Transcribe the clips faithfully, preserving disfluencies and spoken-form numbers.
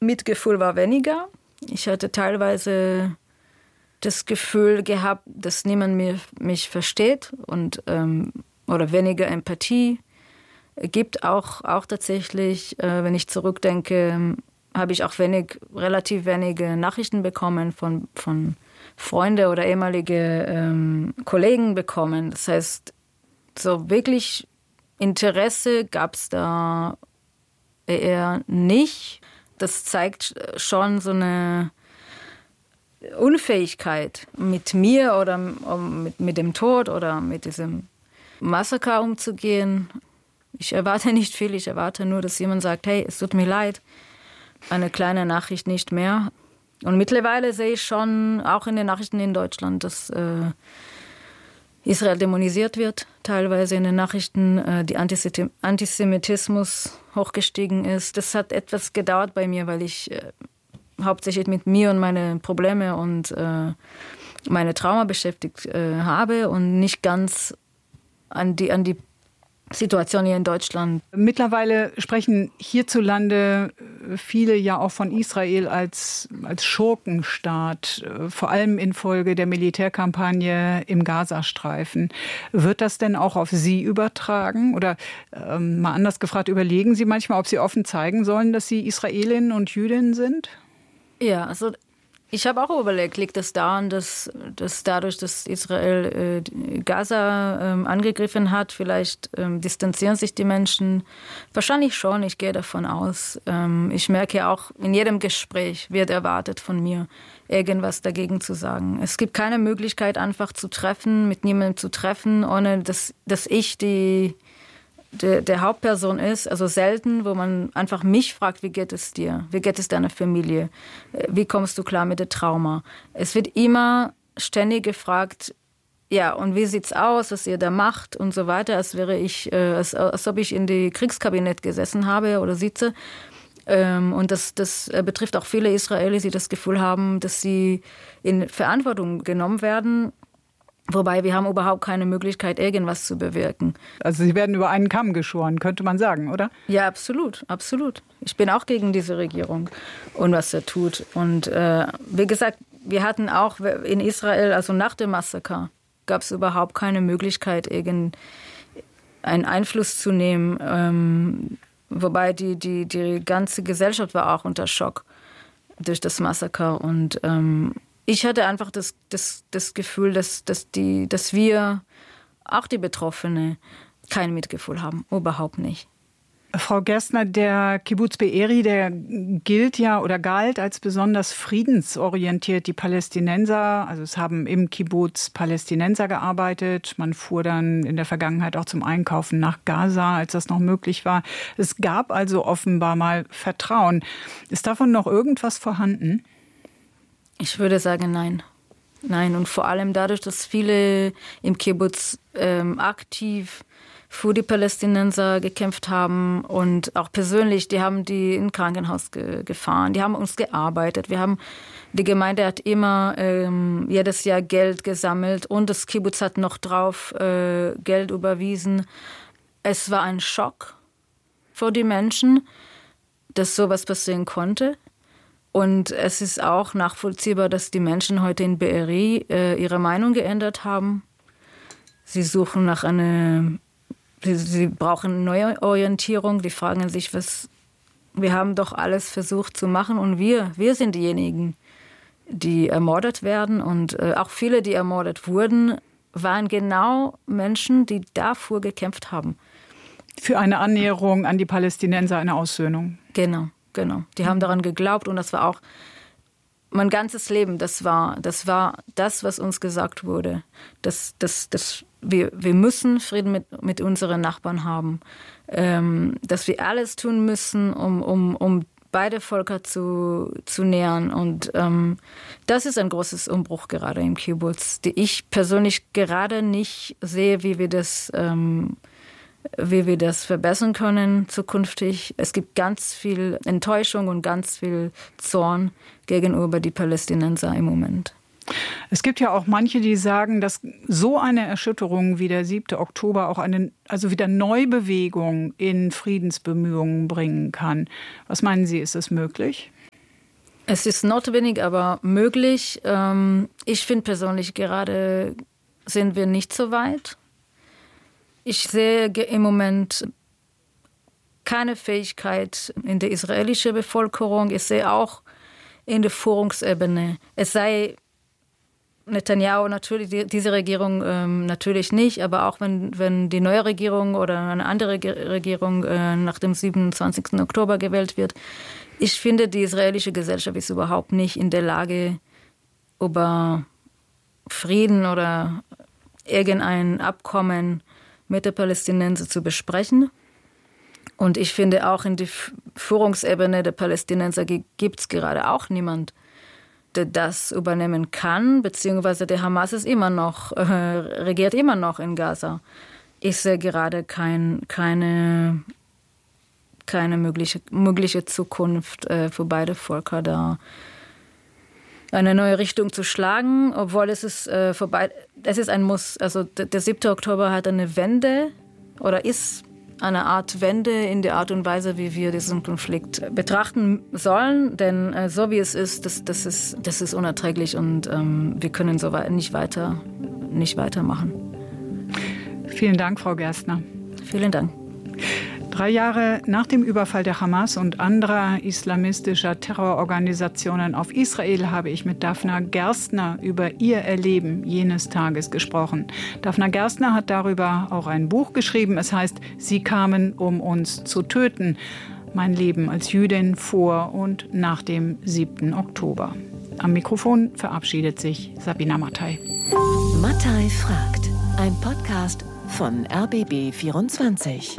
Mitgefühl war weniger. Ich hatte teilweise das Gefühl gehabt, dass niemand mir, mich versteht und, ähm, oder weniger Empathie gibt. Auch, auch tatsächlich, äh, wenn ich zurückdenke, habe ich auch wenig, relativ wenige Nachrichten bekommen von, von Freunden oder ehemalige ähm, Kollegen bekommen. Das heißt, so wirklich Interesse gab es da eher nicht. Das zeigt schon so eine Unfähigkeit, mit mir oder mit, mit dem Tod oder mit diesem Massaker umzugehen. Ich erwarte nicht viel, ich erwarte nur, dass jemand sagt, hey, es tut mir leid, eine kleine Nachricht nicht mehr. Und mittlerweile sehe ich schon, auch in den Nachrichten in Deutschland, dass äh, Israel dämonisiert wird, teilweise in den Nachrichten, äh, die Antisemitismus hochgestiegen ist. Das hat etwas gedauert bei mir, weil ich äh, hauptsächlich mit mir und meine Probleme und äh, meine Trauma beschäftigt äh, habe und nicht ganz an die, an die Situation hier in Deutschland. Mittlerweile sprechen hierzulande viele ja auch von Israel als, als Schurkenstaat, vor allem infolge der Militärkampagne im Gazastreifen. Wird das denn auch auf Sie übertragen? Oder ähm, mal anders gefragt, überlegen Sie manchmal, ob Sie offen zeigen sollen, dass Sie Israelin und Jüdin sind? Ja, also ich habe auch überlegt, liegt es daran, dass, dass dadurch, dass Israel äh, Gaza ähm, angegriffen hat, vielleicht ähm, distanzieren sich die Menschen? Wahrscheinlich schon, ich gehe davon aus. Ähm, ich merke auch, in jedem Gespräch wird erwartet von mir, irgendwas dagegen zu sagen. Es gibt keine Möglichkeit, einfach zu treffen, mit niemandem zu treffen, ohne dass, dass ich die... Der, der Hauptperson ist, also selten, wo man einfach mich fragt, wie geht es dir? Wie geht es deiner Familie? Wie kommst du klar mit dem Trauma? Es wird immer ständig gefragt, ja, und wie sieht's aus, was ihr da macht und so weiter, als wäre ich, äh, als, als ob ich in die Kriegskabinett gesessen habe oder sitze. Ähm, und das, das betrifft auch viele Israelis, die das Gefühl haben, dass sie in Verantwortung genommen werden. Wobei wir haben überhaupt keine Möglichkeit, irgendwas zu bewirken. Also Sie werden über einen Kamm geschoren, könnte man sagen, oder? Ja, absolut, absolut. Ich bin auch gegen diese Regierung und was er tut. Und äh, wie gesagt, wir hatten auch in Israel, also nach dem Massaker, gab es überhaupt keine Möglichkeit, irgendeinen Einfluss zu nehmen. Ähm, wobei die, die, die ganze Gesellschaft war auch unter Schock durch das Massaker. Und ähm, ich hatte einfach das, das, das Gefühl, dass, dass, die, dass wir, auch die Betroffenen, kein Mitgefühl haben. Überhaupt nicht. Frau Gerstner, der Kibbuz Be'eri, der gilt ja oder galt als besonders friedensorientiert. Die Palästinenser, also es haben im Kibbuz Palästinenser gearbeitet. Man fuhr dann in der Vergangenheit auch zum Einkaufen nach Gaza, als das noch möglich war. Es gab also offenbar mal Vertrauen. Ist davon noch irgendwas vorhanden? Ich würde sagen, nein. Nein, und vor allem dadurch, dass viele im Kibbuz ähm, aktiv für die Palästinenser gekämpft haben und auch persönlich, die haben die in Krankenhaus ge- gefahren, die haben uns gearbeitet. Wir haben, die Gemeinde hat immer ähm, jedes Jahr Geld gesammelt und das Kibbuz hat noch drauf äh, Geld überwiesen. Es war ein Schock für die Menschen, dass sowas passieren konnte. Und es ist auch nachvollziehbar, dass die Menschen heute in Be'eri äh, ihre Meinung geändert haben. Sie suchen nach einer, sie, sie brauchen eine neue Orientierung. Die fragen sich, was, wir haben doch alles versucht zu machen und wir, wir sind diejenigen, die ermordet werden. Und äh, auch viele, die ermordet wurden, waren genau Menschen, die dafür gekämpft haben. Für eine Annäherung an die Palästinenser, eine Aussöhnung. Genau. Genau, die haben daran geglaubt und das war auch mein ganzes Leben. Das war das, war das was uns gesagt wurde. Das, das, das, wir, wir müssen Frieden mit, mit unseren Nachbarn haben. Ähm, dass wir alles tun müssen, um, um, um beide Völker zu, zu nähern. Und ähm, das ist ein großes Umbruch gerade im Kibbuz, die ich persönlich gerade nicht sehe, wie wir das ähm, wie wir das verbessern können zukünftig. Es gibt ganz viel Enttäuschung und ganz viel Zorn gegenüber die Palästinenser im Moment. Es gibt ja auch manche, die sagen, dass so eine Erschütterung wie der siebte Oktober auch eine, also wieder Neubewegung in Friedensbemühungen bringen kann. Was meinen Sie, ist das möglich? Es ist notwendig, aber möglich. Ich finde persönlich, gerade sind wir nicht so weit. Ich sehe im Moment keine Fähigkeit in der israelischen Bevölkerung. Ich sehe auch in der Führungsebene, es sei Netanyahu natürlich, diese Regierung ähm, natürlich nicht, aber auch wenn, wenn die neue Regierung oder eine andere Regierung äh, nach dem siebenundzwanzigsten Oktober gewählt wird, ich finde, die israelische Gesellschaft ist überhaupt nicht in der Lage, über Frieden oder irgendein Abkommen mit der Palästinenser zu besprechen. Und ich finde, auch in der Führungsebene der Palästinenser gibt es gerade auch niemand, der das übernehmen kann, beziehungsweise der Hamas ist immer noch, äh, regiert immer noch in Gaza. Ich sehe gerade kein, keine, keine mögliche, mögliche Zukunft äh, für beide Völker, da eine neue Richtung zu schlagen, obwohl es ist äh, vorbei, es ist ein Muss. Also der, der siebte Oktober hat eine Wende oder ist eine Art Wende in der Art und Weise, wie wir diesen Konflikt betrachten sollen. Denn äh, so wie es ist, das, das ist, das ist unerträglich und ähm, wir können so weit nicht weiter, nicht weitermachen. Vielen Dank, Frau Gerstner. Vielen Dank. Drei Jahre nach dem Überfall der Hamas und anderer islamistischer Terrororganisationen auf Israel habe ich mit Dafna Gerstner über ihr Erleben jenes Tages gesprochen. Dafna Gerstner hat darüber auch ein Buch geschrieben. Es heißt, Sie kamen, um uns zu töten. Mein Leben als Jüdin vor und nach dem siebten Oktober. Am Mikrofon verabschiedet sich Sabina Mattei. Mattei fragt. Ein Podcast von R B B vierundzwanzig.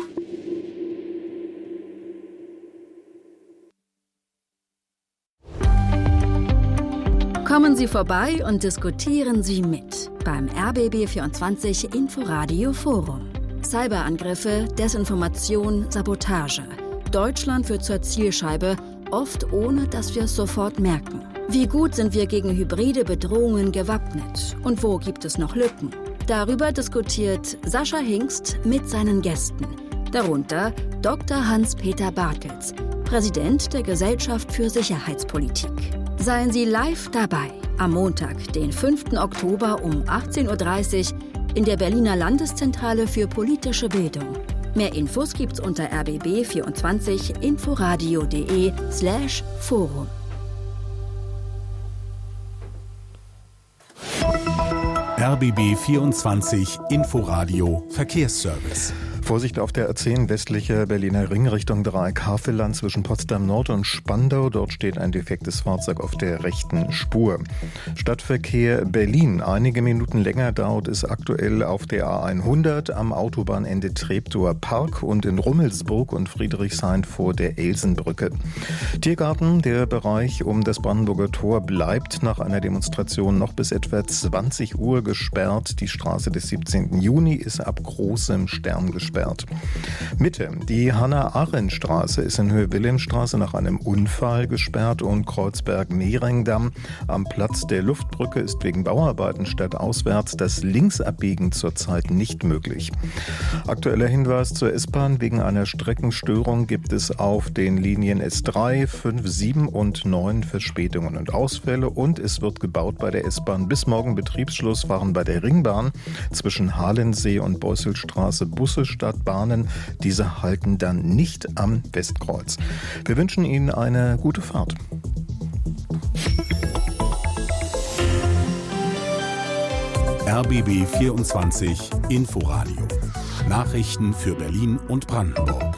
Kommen Sie vorbei und diskutieren Sie mit beim R B B vierundzwanzig Inforadio Forum. Cyberangriffe, Desinformation, Sabotage. Deutschland wird zur Zielscheibe, oft ohne, dass wir es sofort merken. Wie gut sind wir gegen hybride Bedrohungen gewappnet? Und wo gibt es noch Lücken? Darüber diskutiert Sascha Hingst mit seinen Gästen. Darunter Doktor Hans-Peter Bartels, Präsident der Gesellschaft für Sicherheitspolitik. Seien Sie live dabei am Montag, den fünften Oktober um achtzehn Uhr dreißig in der Berliner Landeszentrale für politische Bildung. Mehr Infos gibt's unter r b b vierundzwanzig inforadio punkt de slash forum. R B B vierundzwanzig Inforadio Verkehrsservice. Vorsicht auf der A zehn westliche Berliner Ring Richtung Dreieck-Havelland zwischen Potsdam Nord und Spandau. Dort steht ein defektes Fahrzeug auf der rechten Spur. Stadtverkehr Berlin. Einige Minuten länger dauert es aktuell auf der A hundert am Autobahnende Treptower Park und in Rummelsburg und Friedrichshain vor der Elsenbrücke. Tiergarten, der Bereich um das Brandenburger Tor, bleibt nach einer Demonstration noch bis etwa zwanzig Uhr gesperrt. Die Straße des siebzehnten Juni ist ab Großem Stern gesperrt. Mitte. Die Hannah-Arendt-Straße ist in Höhe Wilhelmstraße nach einem Unfall gesperrt und Kreuzberg-Mehringdamm am Platz der Luftbrücke ist wegen Bauarbeiten stadtauswärts das Linksabbiegen zurzeit nicht möglich. Aktueller Hinweis zur S-Bahn. Wegen einer Streckenstörung gibt es auf den Linien S drei, fünf, sieben und neun Verspätungen und Ausfälle und es wird gebaut bei der S-Bahn. Bis morgen Betriebsschluss fahren bei der Ringbahn zwischen Halensee und Beusselstraße Busse statt Bahnen. Diese halten dann nicht am Westkreuz. Wir wünschen Ihnen eine gute Fahrt. R B B vierundzwanzig Inforadio. Nachrichten für Berlin und Brandenburg.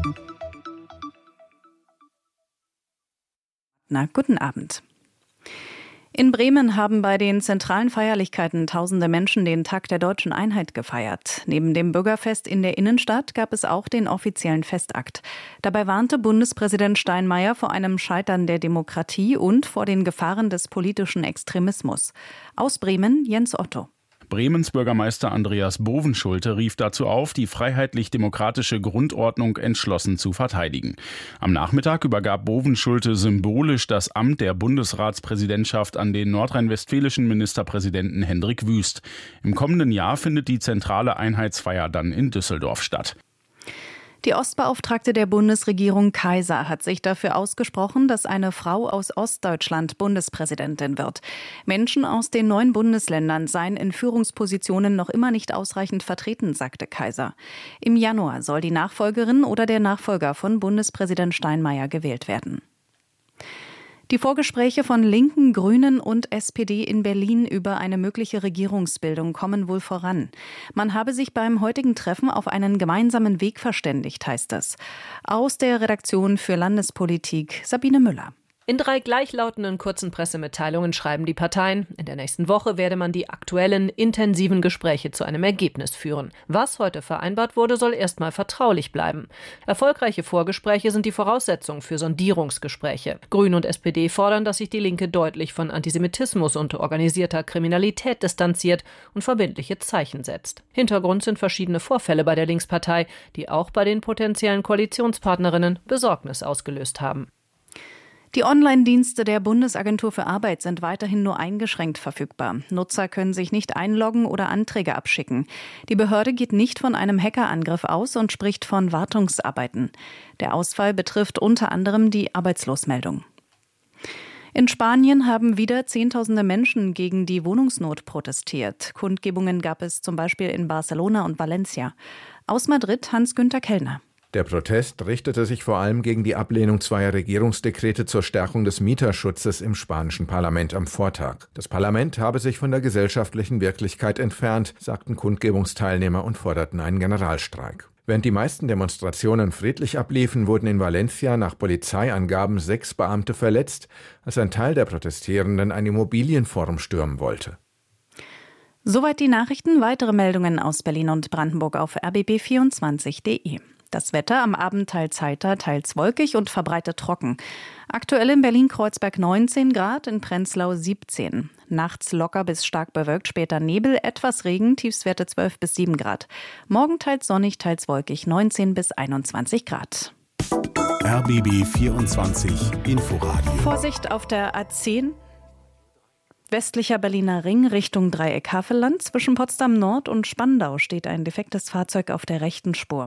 Na, guten Abend. In Bremen haben bei den zentralen Feierlichkeiten tausende Menschen den Tag der Deutschen Einheit gefeiert. Neben dem Bürgerfest in der Innenstadt gab es auch den offiziellen Festakt. Dabei warnte Bundespräsident Steinmeier vor einem Scheitern der Demokratie und vor den Gefahren des politischen Extremismus. Aus Bremen Jens Otto. Bremens Bürgermeister Andreas Bovenschulte rief dazu auf, die freiheitlich-demokratische Grundordnung entschlossen zu verteidigen. Am Nachmittag übergab Bovenschulte symbolisch das Amt der Bundesratspräsidentschaft an den nordrhein-westfälischen Ministerpräsidenten Hendrik Wüst. Im kommenden Jahr findet die zentrale Einheitsfeier dann in Düsseldorf statt. Die Ostbeauftragte der Bundesregierung Kaiser hat sich dafür ausgesprochen, dass eine Frau aus Ostdeutschland Bundespräsidentin wird. Menschen aus den neuen Bundesländern seien in Führungspositionen noch immer nicht ausreichend vertreten, sagte Kaiser. Im Januar soll die Nachfolgerin oder der Nachfolger von Bundespräsident Steinmeier gewählt werden. Die Vorgespräche von Linken, Grünen und S P D in Berlin über eine mögliche Regierungsbildung kommen wohl voran. Man habe sich beim heutigen Treffen auf einen gemeinsamen Weg verständigt, heißt es. Aus der Redaktion für Landespolitik Sabine Müller. In drei gleichlautenden kurzen Pressemitteilungen schreiben die Parteien, in der nächsten Woche werde man die aktuellen, intensiven Gespräche zu einem Ergebnis führen. Was heute vereinbart wurde, soll erstmal vertraulich bleiben. Erfolgreiche Vorgespräche sind die Voraussetzung für Sondierungsgespräche. Grüne und S P D fordern, dass sich die Linke deutlich von Antisemitismus und organisierter Kriminalität distanziert und verbindliche Zeichen setzt. Hintergrund sind verschiedene Vorfälle bei der Linkspartei, die auch bei den potenziellen Koalitionspartnerinnen Besorgnis ausgelöst haben. Die Online-Dienste der Bundesagentur für Arbeit sind weiterhin nur eingeschränkt verfügbar. Nutzer können sich nicht einloggen oder Anträge abschicken. Die Behörde geht nicht von einem Hackerangriff aus und spricht von Wartungsarbeiten. Der Ausfall betrifft unter anderem die Arbeitslosmeldung. In Spanien haben wieder Zehntausende Menschen gegen die Wohnungsnot protestiert. Kundgebungen gab es zum Beispiel in Barcelona und Valencia. Aus Madrid Hans-Günther Kellner. Der Protest richtete sich vor allem gegen die Ablehnung zweier Regierungsdekrete zur Stärkung des Mieterschutzes im spanischen Parlament am Vortag. Das Parlament habe sich von der gesellschaftlichen Wirklichkeit entfernt, sagten Kundgebungsteilnehmer und forderten einen Generalstreik. Während die meisten Demonstrationen friedlich abliefen, wurden in Valencia nach Polizeiangaben sechs Beamte verletzt, als ein Teil der Protestierenden ein Immobilienforum stürmen wollte. Soweit die Nachrichten. Weitere Meldungen aus Berlin und Brandenburg auf r b b vierundzwanzig punkt de. Das Wetter am Abend teils heiter, teils wolkig und verbreitet trocken. Aktuell in Berlin-Kreuzberg neunzehn Grad, in Prenzlau siebzehn. Nachts locker bis stark bewölkt, später Nebel, etwas Regen, Tiefstwerte zwölf bis sieben Grad. Morgen teils sonnig, teils wolkig, neunzehn bis einundzwanzig Grad. R B B vierundzwanzig Inforadio. Vorsicht auf der A zehn. Westlicher Berliner Ring Richtung Dreieck Havelland. Zwischen Potsdam Nord und Spandau steht ein defektes Fahrzeug auf der rechten Spur.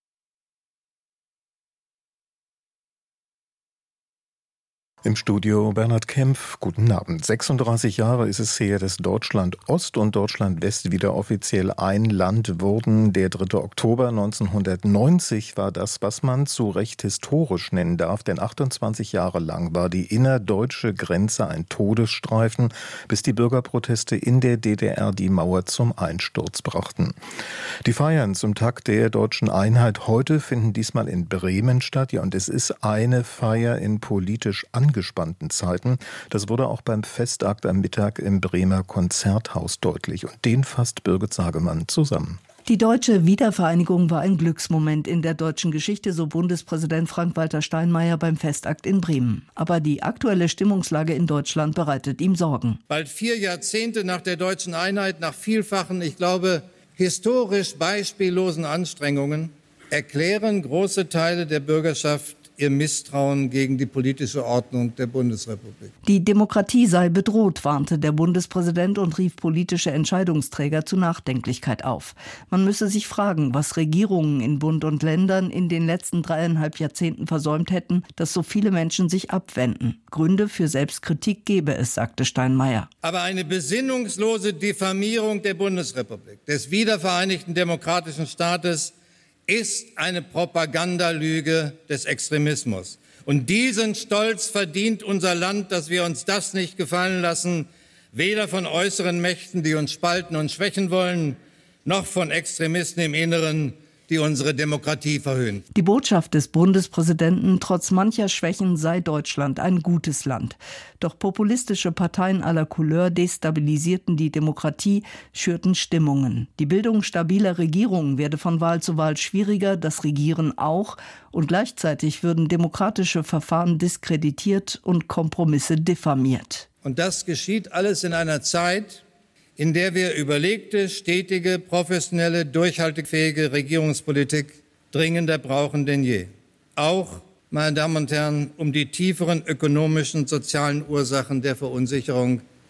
Im Studio Bernhard Kempf. Guten Abend. sechsunddreißig Jahre ist es her, dass Deutschland Ost und Deutschland West wieder offiziell ein Land wurden. Der dritte Oktober neunzehnhundertneunzig war das, was man zu Recht historisch nennen darf, denn achtundzwanzig Jahre lang war die innerdeutsche Grenze ein Todesstreifen, bis die Bürgerproteste in der D D R die Mauer zum Einsturz brachten. Die Feiern zum Tag der deutschen Einheit heute finden diesmal in Bremen statt. Ja, und es ist eine Feier in politisch angespannten Zeiten. Das wurde auch beim Festakt am Mittag im Bremer Konzerthaus deutlich. Und den fasst Birgit Sagemann zusammen. Die deutsche Wiedervereinigung war ein Glücksmoment in der deutschen Geschichte, so Bundespräsident Frank-Walter Steinmeier beim Festakt in Bremen. Aber die aktuelle Stimmungslage in Deutschland bereitet ihm Sorgen. Bald vier Jahrzehnte nach der deutschen Einheit, nach vielfachen, ich glaube, historisch beispiellosen Anstrengungen, erklären große Teile der Bürgerschaft ihr Misstrauen gegen die politische Ordnung der Bundesrepublik. Die Demokratie sei bedroht, warnte der Bundespräsident und rief politische Entscheidungsträger zu Nachdenklichkeit auf. Man müsse sich fragen, was Regierungen in Bund und Ländern in den letzten dreieinhalb Jahrzehnten versäumt hätten, dass so viele Menschen sich abwenden. Gründe für Selbstkritik gebe es, sagte Steinmeier. Aber eine besinnungslose Diffamierung der Bundesrepublik, des wiedervereinigten demokratischen Staates, ist eine Propagandalüge des Extremismus. Und diesen Stolz verdient unser Land, dass wir uns das nicht gefallen lassen, weder von äußeren Mächten, die uns spalten und schwächen wollen, noch von Extremisten im Inneren, die unsere Demokratie verhöhnen. Die Botschaft des Bundespräsidenten: Trotz mancher Schwächen sei Deutschland ein gutes Land. Doch populistische Parteien aller Couleur destabilisierten die Demokratie, schürten Stimmungen. Die Bildung stabiler Regierungen werde von Wahl zu Wahl schwieriger, das Regieren auch. Und gleichzeitig würden demokratische Verfahren diskreditiert und Kompromisse diffamiert. Und das geschieht alles in einer Zeit, in der wir überlegte, stetige, professionelle, durchhaltefähige Regierungspolitik dringender brauchen denn je. Auch, meine Damen und Herren, um die tieferen ökonomischen und sozialen Ursachen der Verunsicherung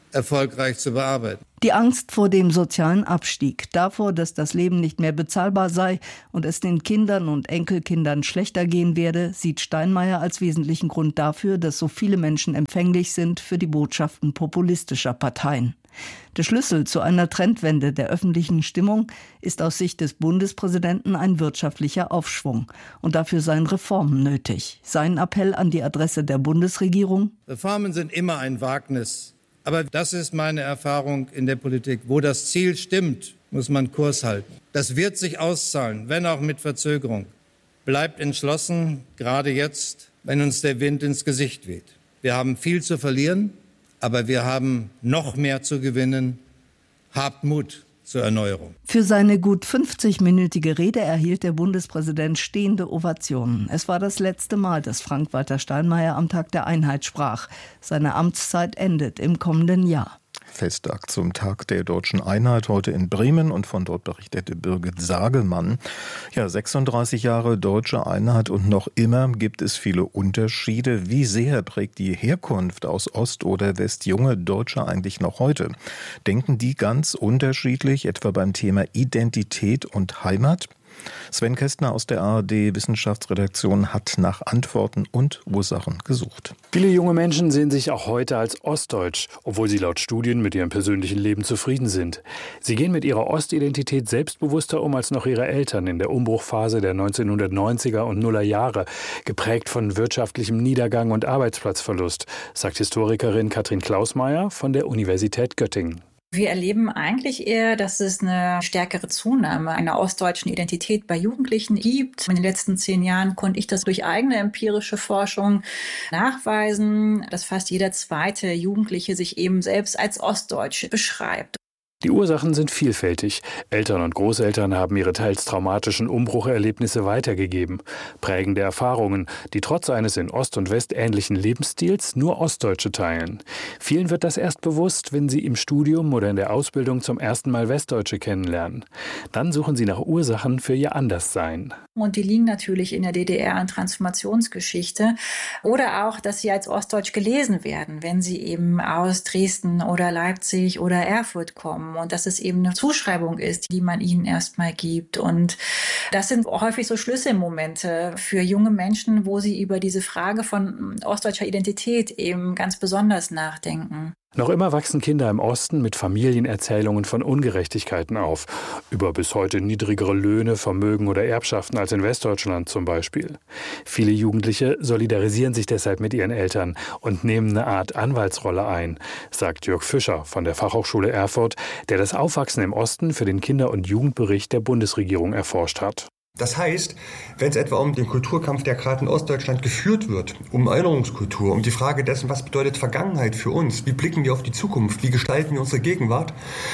erfolgreich zu bearbeiten. Die Angst vor dem sozialen Abstieg, davor, dass das Leben nicht mehr bezahlbar sei und es den Kindern und Enkelkindern schlechter gehen werde, sieht Steinmeier als wesentlichen Grund dafür, dass so viele Menschen empfänglich sind für die Botschaften populistischer Parteien. Der Schlüssel zu einer Trendwende der öffentlichen Stimmung ist aus Sicht des Bundespräsidenten ein wirtschaftlicher Aufschwung. Und dafür seien Reformen nötig. Sein Appell an die Adresse der Bundesregierung: Reformen sind immer ein Wagnis. Aber das ist meine Erfahrung in der Politik. Wo das Ziel stimmt, muss man Kurs halten. Das wird sich auszahlen, wenn auch mit Verzögerung. Bleibt entschlossen, gerade jetzt, wenn uns der Wind ins Gesicht weht. Wir haben viel zu verlieren, aber wir haben noch mehr zu gewinnen. Habt Mut zur Erneuerung. Für seine gut fünfzig-minütige Rede erhielt der Bundespräsident stehende Ovationen. Es war das letzte Mal, dass Frank-Walter Steinmeier am Tag der Einheit sprach. Seine Amtszeit endet im kommenden Jahr. Festtag zum Tag der deutschen Einheit heute in Bremen und von dort berichtete Birgit Sagelmann. Ja, sechsunddreißig Jahre deutsche Einheit und noch immer gibt es viele Unterschiede. Wie sehr prägt die Herkunft aus Ost oder West junge Deutsche eigentlich noch heute? Denken die ganz unterschiedlich, etwa beim Thema Identität und Heimat? Sven Kästner aus der A R D-Wissenschaftsredaktion hat nach Antworten und Ursachen gesucht. Viele junge Menschen sehen sich auch heute als ostdeutsch, obwohl sie laut Studien mit ihrem persönlichen Leben zufrieden sind. Sie gehen mit ihrer Ostidentität selbstbewusster um als noch ihre Eltern in der Umbruchphase der neunzehnhundertneunziger und Nuller Jahre, geprägt von wirtschaftlichem Niedergang und Arbeitsplatzverlust, sagt Historikerin Katrin Klausmeier von der Universität Göttingen. Wir erleben eigentlich eher, dass es eine stärkere Zunahme einer ostdeutschen Identität bei Jugendlichen gibt. In den letzten zehn Jahren konnte ich das durch eigene empirische Forschung nachweisen, dass fast jeder zweite Jugendliche sich eben selbst als Ostdeutsch beschreibt. Die Ursachen sind vielfältig. Eltern und Großeltern haben ihre teils traumatischen Umbrucherlebnisse weitergegeben. Prägende Erfahrungen, die trotz eines in Ost und West ähnlichen Lebensstils nur Ostdeutsche teilen. Vielen wird das erst bewusst, wenn sie im Studium oder in der Ausbildung zum ersten Mal Westdeutsche kennenlernen. Dann suchen sie nach Ursachen für ihr Anderssein. Und die liegen natürlich in der D D R an Transformationsgeschichte oder auch, dass sie als Ostdeutsch gelesen werden, wenn sie eben aus Dresden oder Leipzig oder Erfurt kommen. Und dass es eben eine Zuschreibung ist, die man ihnen erstmal gibt. Und das sind häufig so Schlüsselmomente für junge Menschen, wo sie über diese Frage von ostdeutscher Identität eben ganz besonders nachdenken. Noch immer wachsen Kinder im Osten mit Familienerzählungen von Ungerechtigkeiten auf. Über bis heute niedrigere Löhne, Vermögen oder Erbschaften als in Westdeutschland zum Beispiel. Viele Jugendliche solidarisieren sich deshalb mit ihren Eltern und nehmen eine Art Anwaltsrolle ein, sagt Jörg Fischer von der Fachhochschule Erfurt, der das Aufwachsen im Osten für den Kinder- und Jugendbericht der Bundesregierung erforscht hat. Das heißt, wenn es etwa um den Kulturkampf, der gerade in Ostdeutschland geführt wird, um Erinnerungskultur, um die Frage dessen, was bedeutet Vergangenheit für uns, wie blicken wir auf die Zukunft, wie gestalten wir unsere Gegenwart,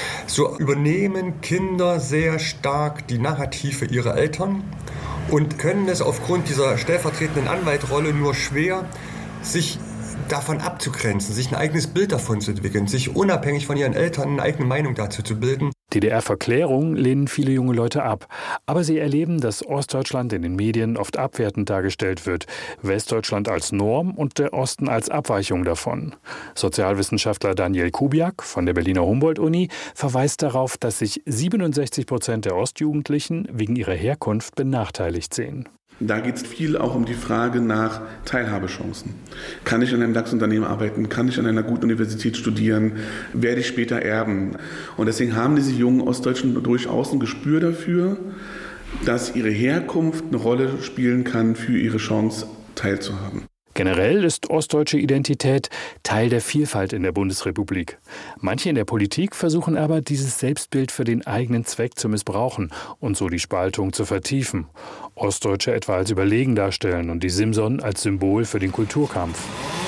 so übernehmen Kinder sehr stark die Narrative ihrer Eltern und können es aufgrund dieser stellvertretenden Anwaltrolle nur schwer, sich davon abzugrenzen, sich ein eigenes Bild davon zu entwickeln, sich unabhängig von ihren Eltern eine eigene Meinung dazu zu bilden. D D R-Verklärung lehnen viele junge Leute ab. Aber sie erleben, dass Ostdeutschland in den Medien oft abwertend dargestellt wird, Westdeutschland als Norm und der Osten als Abweichung davon. Sozialwissenschaftler Daniel Kubiak von der Berliner Humboldt-Uni verweist darauf, dass sich siebenundsechzig Prozent der Ostjugendlichen wegen ihrer Herkunft benachteiligt sehen. Da geht es viel auch um die Frage nach Teilhabechancen. Kann ich in einem DAX-Unternehmen arbeiten? Kann ich an einer guten Universität studieren? Werde ich später erben? Und deswegen haben diese jungen Ostdeutschen durchaus ein Gespür dafür, dass ihre Herkunft eine Rolle spielen kann für ihre Chance, teilzuhaben. Generell ist ostdeutsche Identität Teil der Vielfalt in der Bundesrepublik. Manche in der Politik versuchen aber, dieses Selbstbild für den eigenen Zweck zu missbrauchen und so die Spaltung zu vertiefen. Ostdeutsche etwa als überlegen darstellen und die Simson als Symbol für den Kulturkampf.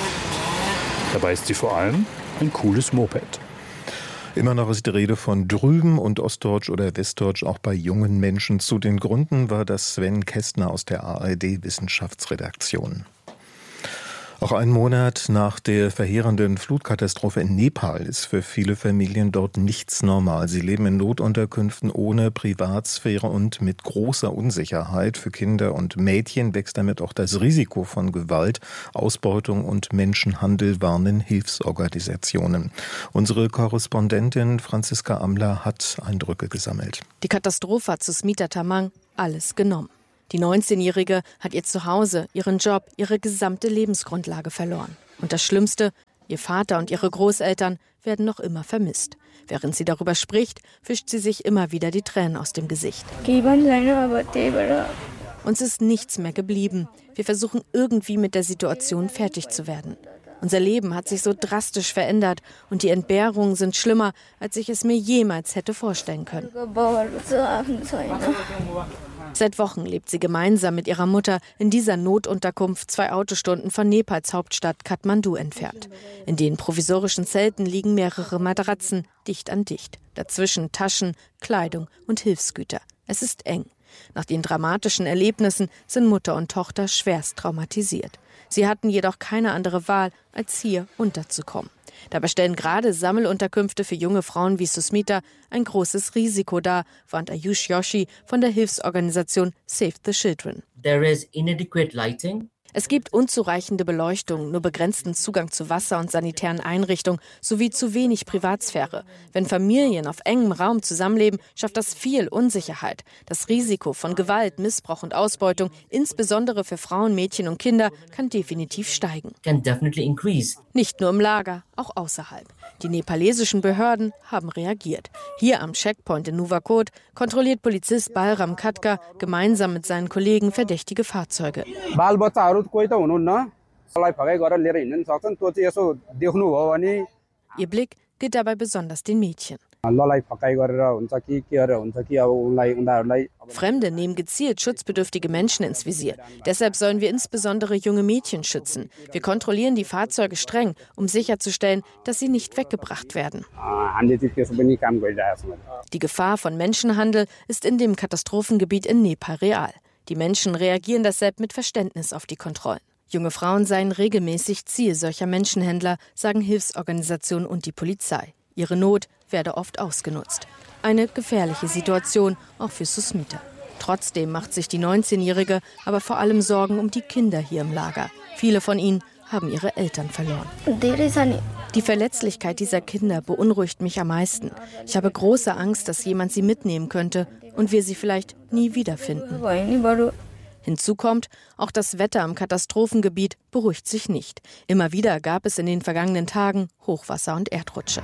Dabei ist sie vor allem ein cooles Moped. Immer noch ist die Rede von drüben und Ostdeutsch oder Westdeutsch auch bei jungen Menschen. Zu den Gründen war das Sven Kästner aus der A R D-Wissenschaftsredaktion. Auch ein Monat nach der verheerenden Flutkatastrophe in Nepal ist für viele Familien dort nichts normal. Sie leben in Notunterkünften ohne Privatsphäre und mit großer Unsicherheit. Für Kinder und Mädchen wächst damit auch das Risiko von Gewalt, Ausbeutung und Menschenhandel, warnen Hilfsorganisationen. Unsere Korrespondentin Franziska Amler hat Eindrücke gesammelt. Die Katastrophe hat Susmita Tamang alles genommen. Die neunzehnjährige hat ihr Zuhause, ihren Job, ihre gesamte Lebensgrundlage verloren. Und das Schlimmste, ihr Vater und ihre Großeltern werden noch immer vermisst. Während sie darüber spricht, wischt sie sich immer wieder die Tränen aus dem Gesicht. Uns ist nichts mehr geblieben. Wir versuchen irgendwie mit der Situation fertig zu werden. Unser Leben hat sich so drastisch verändert und die Entbehrungen sind schlimmer, als ich es mir jemals hätte vorstellen können. Seit Wochen lebt sie gemeinsam mit ihrer Mutter in dieser Notunterkunft zwei Autostunden von Nepals Hauptstadt Kathmandu entfernt. In den provisorischen Zelten liegen mehrere Matratzen, dicht an dicht. Dazwischen Taschen, Kleidung und Hilfsgüter. Es ist eng. Nach den dramatischen Erlebnissen sind Mutter und Tochter schwerst traumatisiert. Sie hatten jedoch keine andere Wahl, als hier unterzukommen. Dabei stellen gerade Sammelunterkünfte für junge Frauen wie Susmita ein großes Risiko dar, warnt Ayush Joshi von der Hilfsorganisation Save the Children. There is inadequate lighting. Es gibt unzureichende Beleuchtung, nur begrenzten Zugang zu Wasser und sanitären Einrichtungen sowie zu wenig Privatsphäre. Wenn Familien auf engem Raum zusammenleben, schafft das viel Unsicherheit. Das Risiko von Gewalt, Missbrauch und Ausbeutung, insbesondere für Frauen, Mädchen und Kinder, kann definitiv steigen. Can definitely increase. Nicht nur im Lager, auch außerhalb. Die nepalesischen Behörden haben reagiert. Hier am Checkpoint in Nuwakot kontrolliert Polizist Balram Khatka gemeinsam mit seinen Kollegen verdächtige Fahrzeuge. Ihr Blick gilt dabei besonders den Mädchen. Fremde nehmen gezielt schutzbedürftige Menschen ins Visier. Deshalb sollen wir insbesondere junge Mädchen schützen. Wir kontrollieren die Fahrzeuge streng, um sicherzustellen, dass sie nicht weggebracht werden. Die Gefahr von Menschenhandel ist in dem Katastrophengebiet in Nepal real. Die Menschen reagieren deshalb mit Verständnis auf die Kontrollen. Junge Frauen seien regelmäßig Ziel solcher Menschenhändler, sagen Hilfsorganisationen und die Polizei. Ihre Not werde oft ausgenutzt. Eine gefährliche Situation, auch für Susmita. Trotzdem macht sich die neunzehnjährige aber vor allem Sorgen um die Kinder hier im Lager. Viele von ihnen haben ihre Eltern verloren. Die Verletzlichkeit dieser Kinder beunruhigt mich am meisten. Ich habe große Angst, dass jemand sie mitnehmen könnte und wir sie vielleicht nie wiederfinden. Hinzu kommt, auch das Wetter am Katastrophengebiet beruhigt sich nicht. Immer wieder gab es in den vergangenen Tagen Hochwasser und Erdrutsche.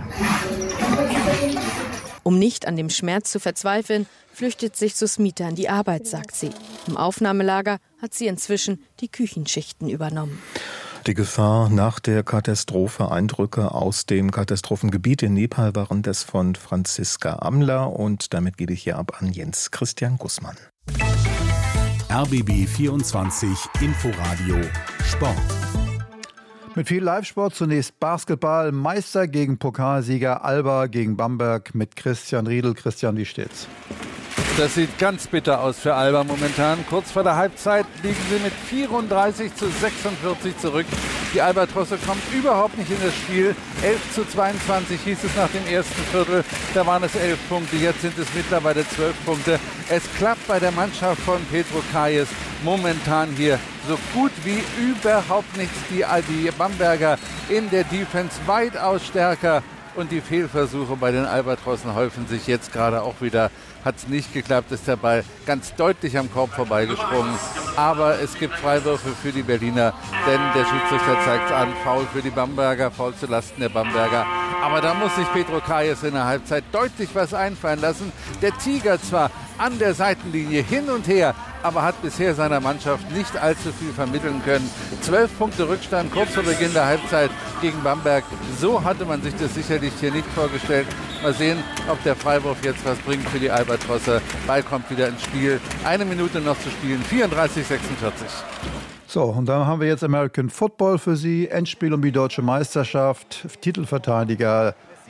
Um nicht an dem Schmerz zu verzweifeln, flüchtet sich Susmita in die Arbeit, sagt sie. Im Aufnahmelager hat sie inzwischen die Küchenschichten übernommen. Die Gefahr nach der Katastrophe, Eindrücke aus dem Katastrophengebiet in Nepal waren das von Franziska Amler und damit gebe ich hier ab an Jens Christian Gussmann. R B B vierundzwanzig Inforadio Sport. Mit viel Live-Sport zunächst Basketball, Meister gegen Pokalsieger Alba gegen Bamberg mit Christian Riedel. Christian, wie steht's? Das sieht ganz bitter aus für Alba momentan. Kurz vor der Halbzeit liegen sie mit vierunddreißig zu sechsundvierzig zurück. Die Albatrosse kommt überhaupt nicht in das Spiel. elf zu zweiundzwanzig hieß es nach dem ersten Viertel. Da waren es elf Punkte, jetzt sind es mittlerweile zwölf Punkte. Es klappt bei der Mannschaft von Petro Kayes momentan hier so gut wie überhaupt nichts. Die, die Bamberger in der Defense weitaus stärker. Und die Fehlversuche bei den Albatrossen häufen sich jetzt gerade auch wieder. Hat es nicht geklappt, ist der Ball ganz deutlich am Korb vorbeigesprungen. Aber es gibt Freiwürfe für die Berliner, denn der Schiedsrichter zeigt es an. Foul für die Bamberger, Foul zulasten der Bamberger. Aber da muss sich Petro Kayes in der Halbzeit deutlich was einfallen lassen. Der Tiger zwar an der Seitenlinie hin und her, aber hat bisher seiner Mannschaft nicht allzu viel vermitteln können. Zwölf Punkte Rückstand kurz vor Beginn der Halbzeit gegen Bamberg. So hatte man sich das sicherlich hier nicht vorgestellt. Mal sehen, ob der Freiwurf jetzt was bringt für die Albatrosse. Ball kommt wieder ins Spiel. Eine Minute noch zu spielen. vierunddreißig sechsundvierzig. So, und dann haben wir jetzt American Football für Sie. Endspiel um die deutsche Meisterschaft. Titelverteidiger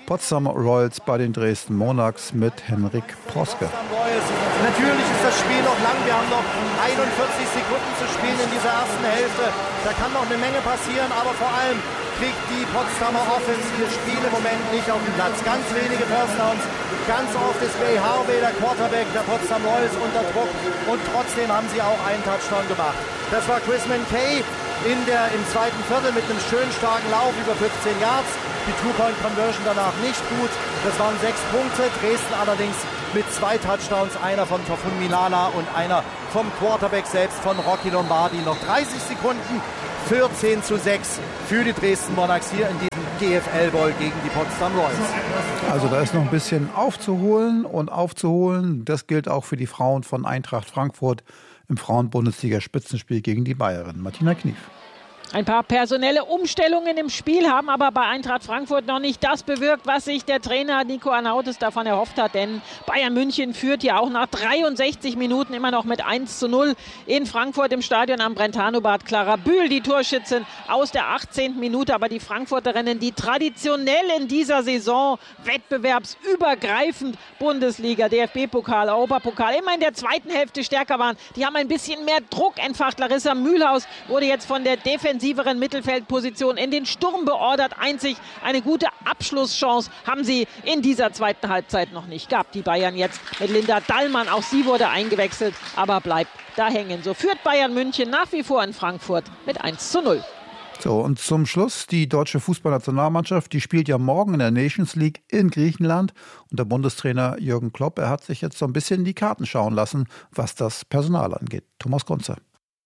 Potsdam Royals bei den Dresden Monarchs mit Henrik Proske. Natürlich ist das Spiel noch lang. Wir haben noch einundvierzig Sekunden zu spielen in dieser ersten Hälfte. Da kann noch eine Menge passieren, aber vor allem kriegt die Potsdamer Offense ihr Spiel im Moment nicht auf den Platz. Ganz wenige First Downs. Ganz oft ist Bay Harvey, der Quarterback der Potsdam Royals, unter Druck. Und trotzdem haben sie auch einen Touchdown gemacht. Das war Chris Mankey in der, im zweiten Viertel mit einem schönen starken Lauf über fünfzehn Yards. Die Two-Point-Conversion danach nicht gut. Das waren sechs Punkte. Dresden allerdings mit zwei Touchdowns. Einer von Tofun Milana und einer vom Quarterback selbst von Rocky Lombardi. Noch dreißig Sekunden. vierzehn zu sechs für die Dresden Monarchs hier in diesem G F L-Bowl gegen die Potsdam Royals. Also da ist noch ein bisschen aufzuholen und aufzuholen. Das gilt auch für die Frauen von Eintracht Frankfurt im Frauen-Bundesliga-Spitzenspiel gegen die Bayerinnen. Martina Knief. Ein paar personelle Umstellungen im Spiel haben aber bei Eintracht Frankfurt noch nicht das bewirkt, was sich der Trainer Nico Arnautis davon erhofft hat. Denn Bayern München führt ja auch nach dreiundsechzig Minuten immer noch mit eins zu null in Frankfurt im Stadion am Brentano-Bad. Clara Bühl, die Torschützin aus der achtzehnten Minute. Aber die Frankfurterinnen, die traditionell in dieser Saison wettbewerbsübergreifend Bundesliga, D F B-Pokal, Europapokal immer in der zweiten Hälfte stärker waren, die haben ein bisschen mehr Druck entfacht. Larissa Mühlhaus wurde jetzt von der defensiveren Mittelfeldposition in den Sturm beordert. Einzig eine gute Abschlusschance haben sie in dieser zweiten Halbzeit noch nicht gehabt. Die Bayern jetzt mit Linda Dallmann, auch sie wurde eingewechselt, aber bleibt da hängen. So führt Bayern München nach wie vor in Frankfurt mit eins zu null. So, und zum Schluss die deutsche Fußballnationalmannschaft, die spielt ja morgen in der Nations League in Griechenland. Und der Bundestrainer Jürgen Klopp, er hat sich jetzt so ein bisschen in die Karten schauen lassen, was das Personal angeht. Thomas Grunzer.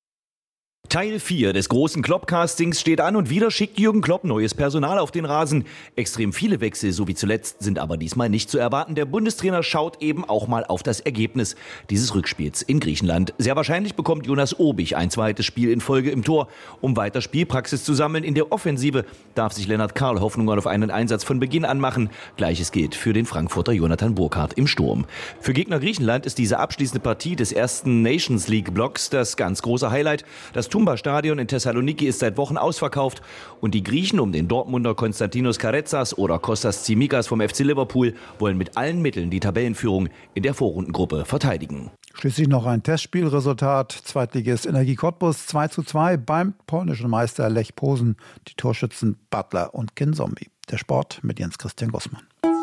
Teil vier des großen Klopp-Castings steht an und wieder schickt Jürgen Klopp neues Personal auf den Rasen. Extrem viele Wechsel, so wie zuletzt, sind aber diesmal nicht zu erwarten. Der Bundestrainer schaut eben auch mal auf das Ergebnis dieses Rückspiels in Griechenland. Sehr wahrscheinlich bekommt Jonas Obich ein zweites Spiel in Folge im Tor. Um weiter Spielpraxis zu sammeln in der Offensive, darf sich Lennart Karl Hoffnungen auf einen Einsatz von Beginn an machen. Gleiches gilt für den Frankfurter Jonathan Burkhardt im Sturm. Für Gegner Griechenland ist diese abschließende Partie des ersten Nations League-Blocks das ganz große Highlight. Das Tumba-Stadion in Thessaloniki ist seit Wochen ausverkauft und die Griechen um den Dortmunder Konstantinos Karetsas oder Kostas Tsimikas vom F C Liverpool wollen mit allen Mitteln die Tabellenführung in der Vorrundengruppe verteidigen. Schließlich noch ein Testspielresultat. Zweitligist Energie Cottbus zwei zu zwei beim polnischen Meister Lech Posen. Die Torschützen Butler und Kinzombie. Der Sport mit Jens Christian Gossmann.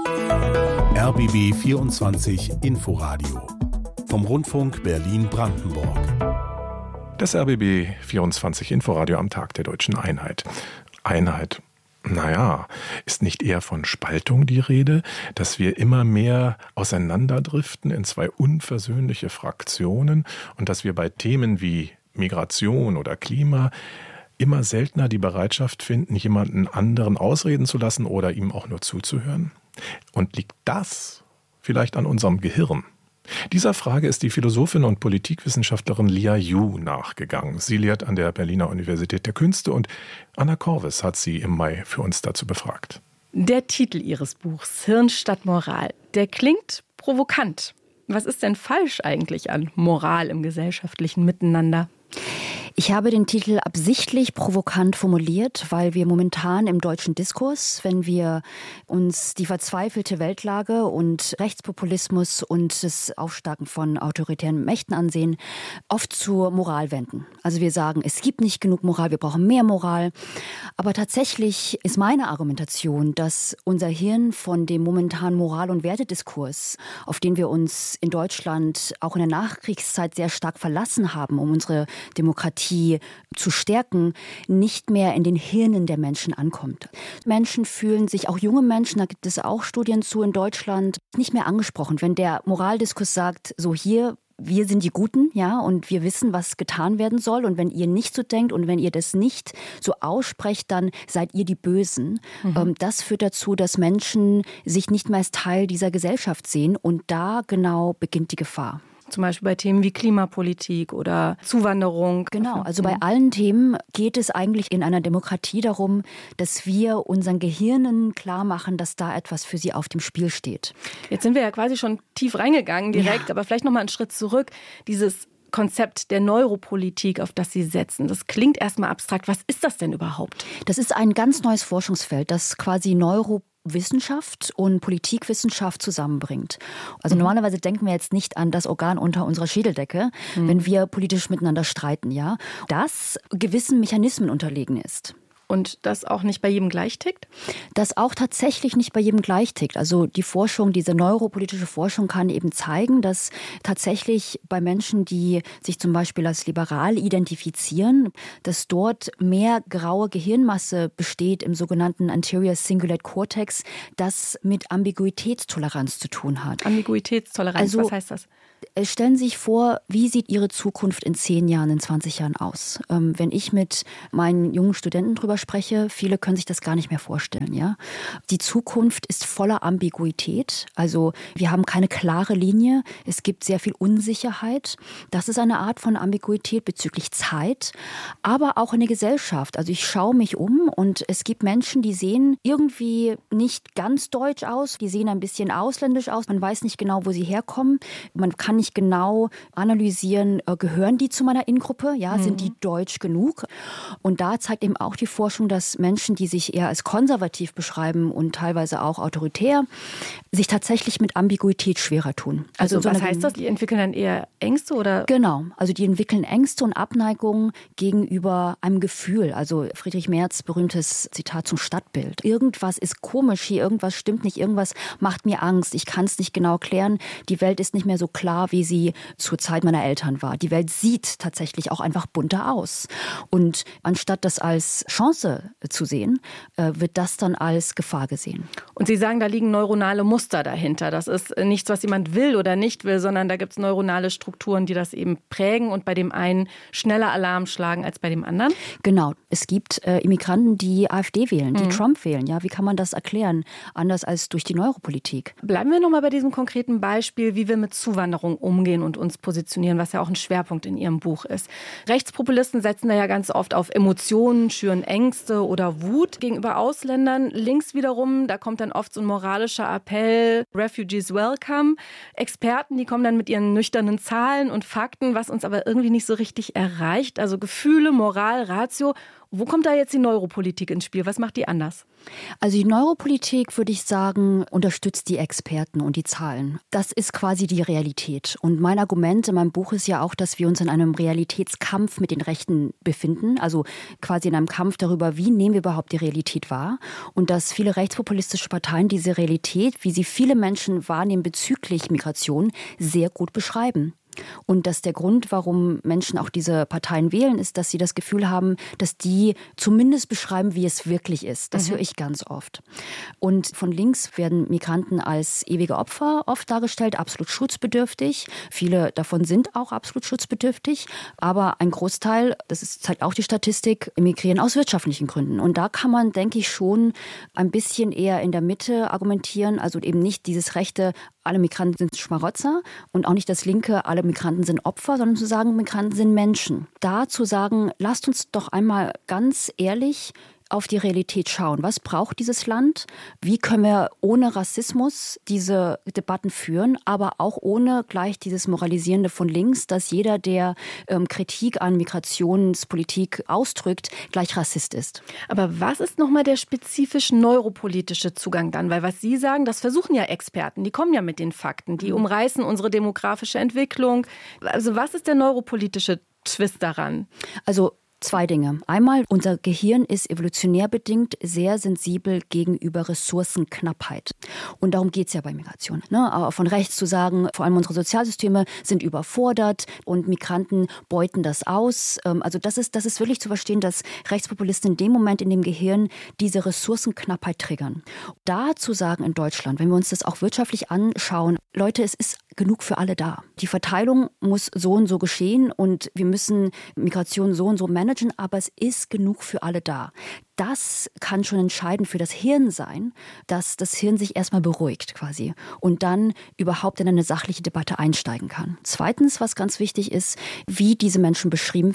R B B vierundzwanzig Inforadio vom Rundfunk Berlin-Brandenburg. Das R B B vierundzwanzig Inforadio am Tag der Deutschen Einheit. Einheit, naja, ist nicht eher von Spaltung die Rede, dass wir immer mehr auseinanderdriften in zwei unversöhnliche Fraktionen und dass wir bei Themen wie Migration oder Klima immer seltener die Bereitschaft finden, jemanden anderen ausreden zu lassen oder ihm auch nur zuzuhören? Und liegt das vielleicht an unserem Gehirn? Dieser Frage ist die Philosophin und Politikwissenschaftlerin Lia Yu nachgegangen. Sie lehrt an der Berliner Universität der Künste und Anna Korwes hat sie im Mai für uns dazu befragt. Der Titel ihres Buchs, Hirn statt Moral, der klingt provokant. Was ist denn falsch eigentlich an Moral im gesellschaftlichen Miteinander? Ich habe den Titel absichtlich provokant formuliert, weil wir momentan im deutschen Diskurs, wenn wir uns die verzweifelte Weltlage und Rechtspopulismus und das Aufsteigen von autoritären Mächten ansehen, oft zur Moral wenden. Also wir sagen, es gibt nicht genug Moral, wir brauchen mehr Moral. Aber tatsächlich ist meine Argumentation, dass unser Hirn von dem momentanen Moral- und Wertediskurs, auf den wir uns in Deutschland auch in der Nachkriegszeit sehr stark verlassen haben, um unsere Demokratie zu stärken, nicht mehr in den Hirnen der Menschen ankommt. Menschen fühlen sich, auch junge Menschen, da gibt es auch Studien zu in Deutschland, nicht mehr angesprochen. Wenn der Moraldiskus sagt, so hier, wir sind die Guten, ja, und wir wissen, was getan werden soll. Und wenn ihr nicht so denkt und wenn ihr das nicht so aussprecht, dann seid ihr die Bösen. Mhm. Das führt dazu, dass Menschen sich nicht mehr als Teil dieser Gesellschaft sehen. Und da genau beginnt die Gefahr. Zum Beispiel bei Themen wie Klimapolitik oder Zuwanderung. Genau, also bei allen Themen geht es eigentlich in einer Demokratie darum, dass wir unseren Gehirnen klar machen, dass da etwas für sie auf dem Spiel steht. Jetzt sind wir ja quasi schon tief reingegangen direkt, ja. Aber vielleicht noch mal einen Schritt zurück. Dieses Konzept der Neuropolitik, auf das Sie setzen. Das klingt erstmal abstrakt. Was ist das denn überhaupt? Das ist ein ganz neues Forschungsfeld, das quasi Neuropolitik Wissenschaft und Politikwissenschaft zusammenbringt. Also mhm. normalerweise denken wir jetzt nicht an das Organ unter unserer Schädeldecke, mhm. wenn wir politisch miteinander streiten, ja, das gewissen Mechanismen unterlegen ist. Und das auch nicht bei jedem gleich tickt? Das auch tatsächlich nicht bei jedem gleich tickt. Also die Forschung, diese neuropolitische Forschung kann eben zeigen, dass tatsächlich bei Menschen, die sich zum Beispiel als liberal identifizieren, dass dort mehr graue Gehirnmasse besteht im sogenannten Anterior Cingulate Cortex, das mit Ambiguitätstoleranz zu tun hat. Ambiguitätstoleranz, also, was heißt das? Stellen Sie sich vor, wie sieht Ihre Zukunft in zehn Jahren, in zwanzig Jahren aus? Ähm, wenn ich mit meinen jungen Studenten drüber spreche, viele können sich das gar nicht mehr vorstellen. Ja? Die Zukunft ist voller Ambiguität. Also wir haben keine klare Linie. Es gibt sehr viel Unsicherheit. Das ist eine Art von Ambiguität bezüglich Zeit, aber auch in der Gesellschaft. Also ich schaue mich um und es gibt Menschen, die sehen irgendwie nicht ganz deutsch aus. Die sehen ein bisschen ausländisch aus. Man weiß nicht genau, wo sie herkommen. Man kann nicht genau analysieren, äh, gehören die zu meiner In-Gruppe? Ja, mhm. sind die deutsch genug? Und da zeigt eben auch die Forschung, dass Menschen, die sich eher als konservativ beschreiben und teilweise auch autoritär, sich tatsächlich mit Ambiguität schwerer tun. Also, also was heißt das? Die entwickeln dann eher Ängste oder? Genau, also die entwickeln Ängste und Abneigungen gegenüber einem Gefühl. Also Friedrich Merz, berühmtes Zitat zum Stadtbild. Irgendwas ist komisch hier, irgendwas stimmt nicht, irgendwas macht mir Angst. Ich kann es nicht genau erklären. Die Welt ist nicht mehr so klar, wie sie zur Zeit meiner Eltern war. Die Welt sieht tatsächlich auch einfach bunter aus. Und anstatt das als Chance zu sehen, wird das dann als Gefahr gesehen. Und Sie sagen, da liegen neuronale Muster dahinter. Das ist nichts, was jemand will oder nicht will, sondern da gibt es neuronale Strukturen, die das eben prägen und bei dem einen schneller Alarm schlagen als bei dem anderen? Genau. Es gibt äh, Immigranten, die AfD wählen, die mhm. Trump wählen. Ja, wie kann man das erklären? Anders als durch die Neuropolitik. Bleiben wir nochmal bei diesem konkreten Beispiel, wie wir mit Zuwanderung umgehen und uns positionieren, was ja auch ein Schwerpunkt in Ihrem Buch ist. Rechtspopulisten setzen da ja ganz oft auf Emotionen, schüren Ängste oder Wut gegenüber Ausländern. Links wiederum, da kommt dann oft so ein moralischer Appell, Refugees welcome. Experten, die kommen dann mit ihren nüchternen Zahlen und Fakten, was uns aber irgendwie nicht so richtig erreicht. Also Gefühle, Moral, Ratio. Wo kommt da jetzt die Neuropolitik ins Spiel? Was macht die anders? Also die Neuropolitik, würde ich sagen, unterstützt die Experten und die Zahlen. Das ist quasi die Realität. Und mein Argument in meinem Buch ist ja auch, dass wir uns in einem Realitätskampf mit den Rechten befinden. Also quasi in einem Kampf darüber, wie nehmen wir überhaupt die Realität wahr. Und dass viele rechtspopulistische Parteien diese Realität, wie sie viele Menschen wahrnehmen bezüglich Migration, sehr gut beschreiben. Und dass der Grund, warum Menschen auch diese Parteien wählen, ist, dass sie das Gefühl haben, dass die zumindest beschreiben, wie es wirklich ist. Das mhm. höre ich ganz oft. Und von links werden Migranten als ewige Opfer oft dargestellt, absolut schutzbedürftig. Viele davon sind auch absolut schutzbedürftig. Aber ein Großteil, das ist, zeigt auch die Statistik, emigrieren aus wirtschaftlichen Gründen. Und da kann man, denke ich, schon ein bisschen eher in der Mitte argumentieren. Also eben nicht dieses rechte, alle Migranten sind Schmarotzer und auch nicht das linke, alle Migranten sind Opfer, sondern zu sagen, Migranten sind Menschen. Da zu sagen, lasst uns doch einmal ganz ehrlich auf die Realität schauen. Was braucht dieses Land? Wie können wir ohne Rassismus diese Debatten führen, aber auch ohne gleich dieses Moralisierende von links, dass jeder, der ähm, Kritik an Migrationspolitik ausdrückt, gleich Rassist ist. Aber was ist nochmal der spezifisch neuropolitische Zugang dann? Weil was Sie sagen, das versuchen ja Experten, die kommen ja mit den Fakten, die umreißen unsere demografische Entwicklung. Also was ist der neuropolitische Twist daran? Also zwei Dinge. Einmal, unser Gehirn ist evolutionär bedingt sehr sensibel gegenüber Ressourcenknappheit. Und darum geht es ja bei Migration. Ne? Aber von rechts zu sagen, vor allem unsere Sozialsysteme sind überfordert und Migranten beuten das aus. Also das ist, das ist wirklich zu verstehen, dass Rechtspopulisten in dem Moment in dem Gehirn diese Ressourcenknappheit triggern. Da zu sagen in Deutschland, wenn wir uns das auch wirtschaftlich anschauen, Leute, es ist genug für alle da. Die Verteilung muss so und so geschehen und wir müssen Migration so und so managen, aber es ist genug für alle da. Das kann schon entscheidend für das Hirn sein, dass das Hirn sich erstmal beruhigt quasi und dann überhaupt in eine sachliche Debatte einsteigen kann. Zweitens, was ganz wichtig ist, wie diese Menschen beschrieben werden.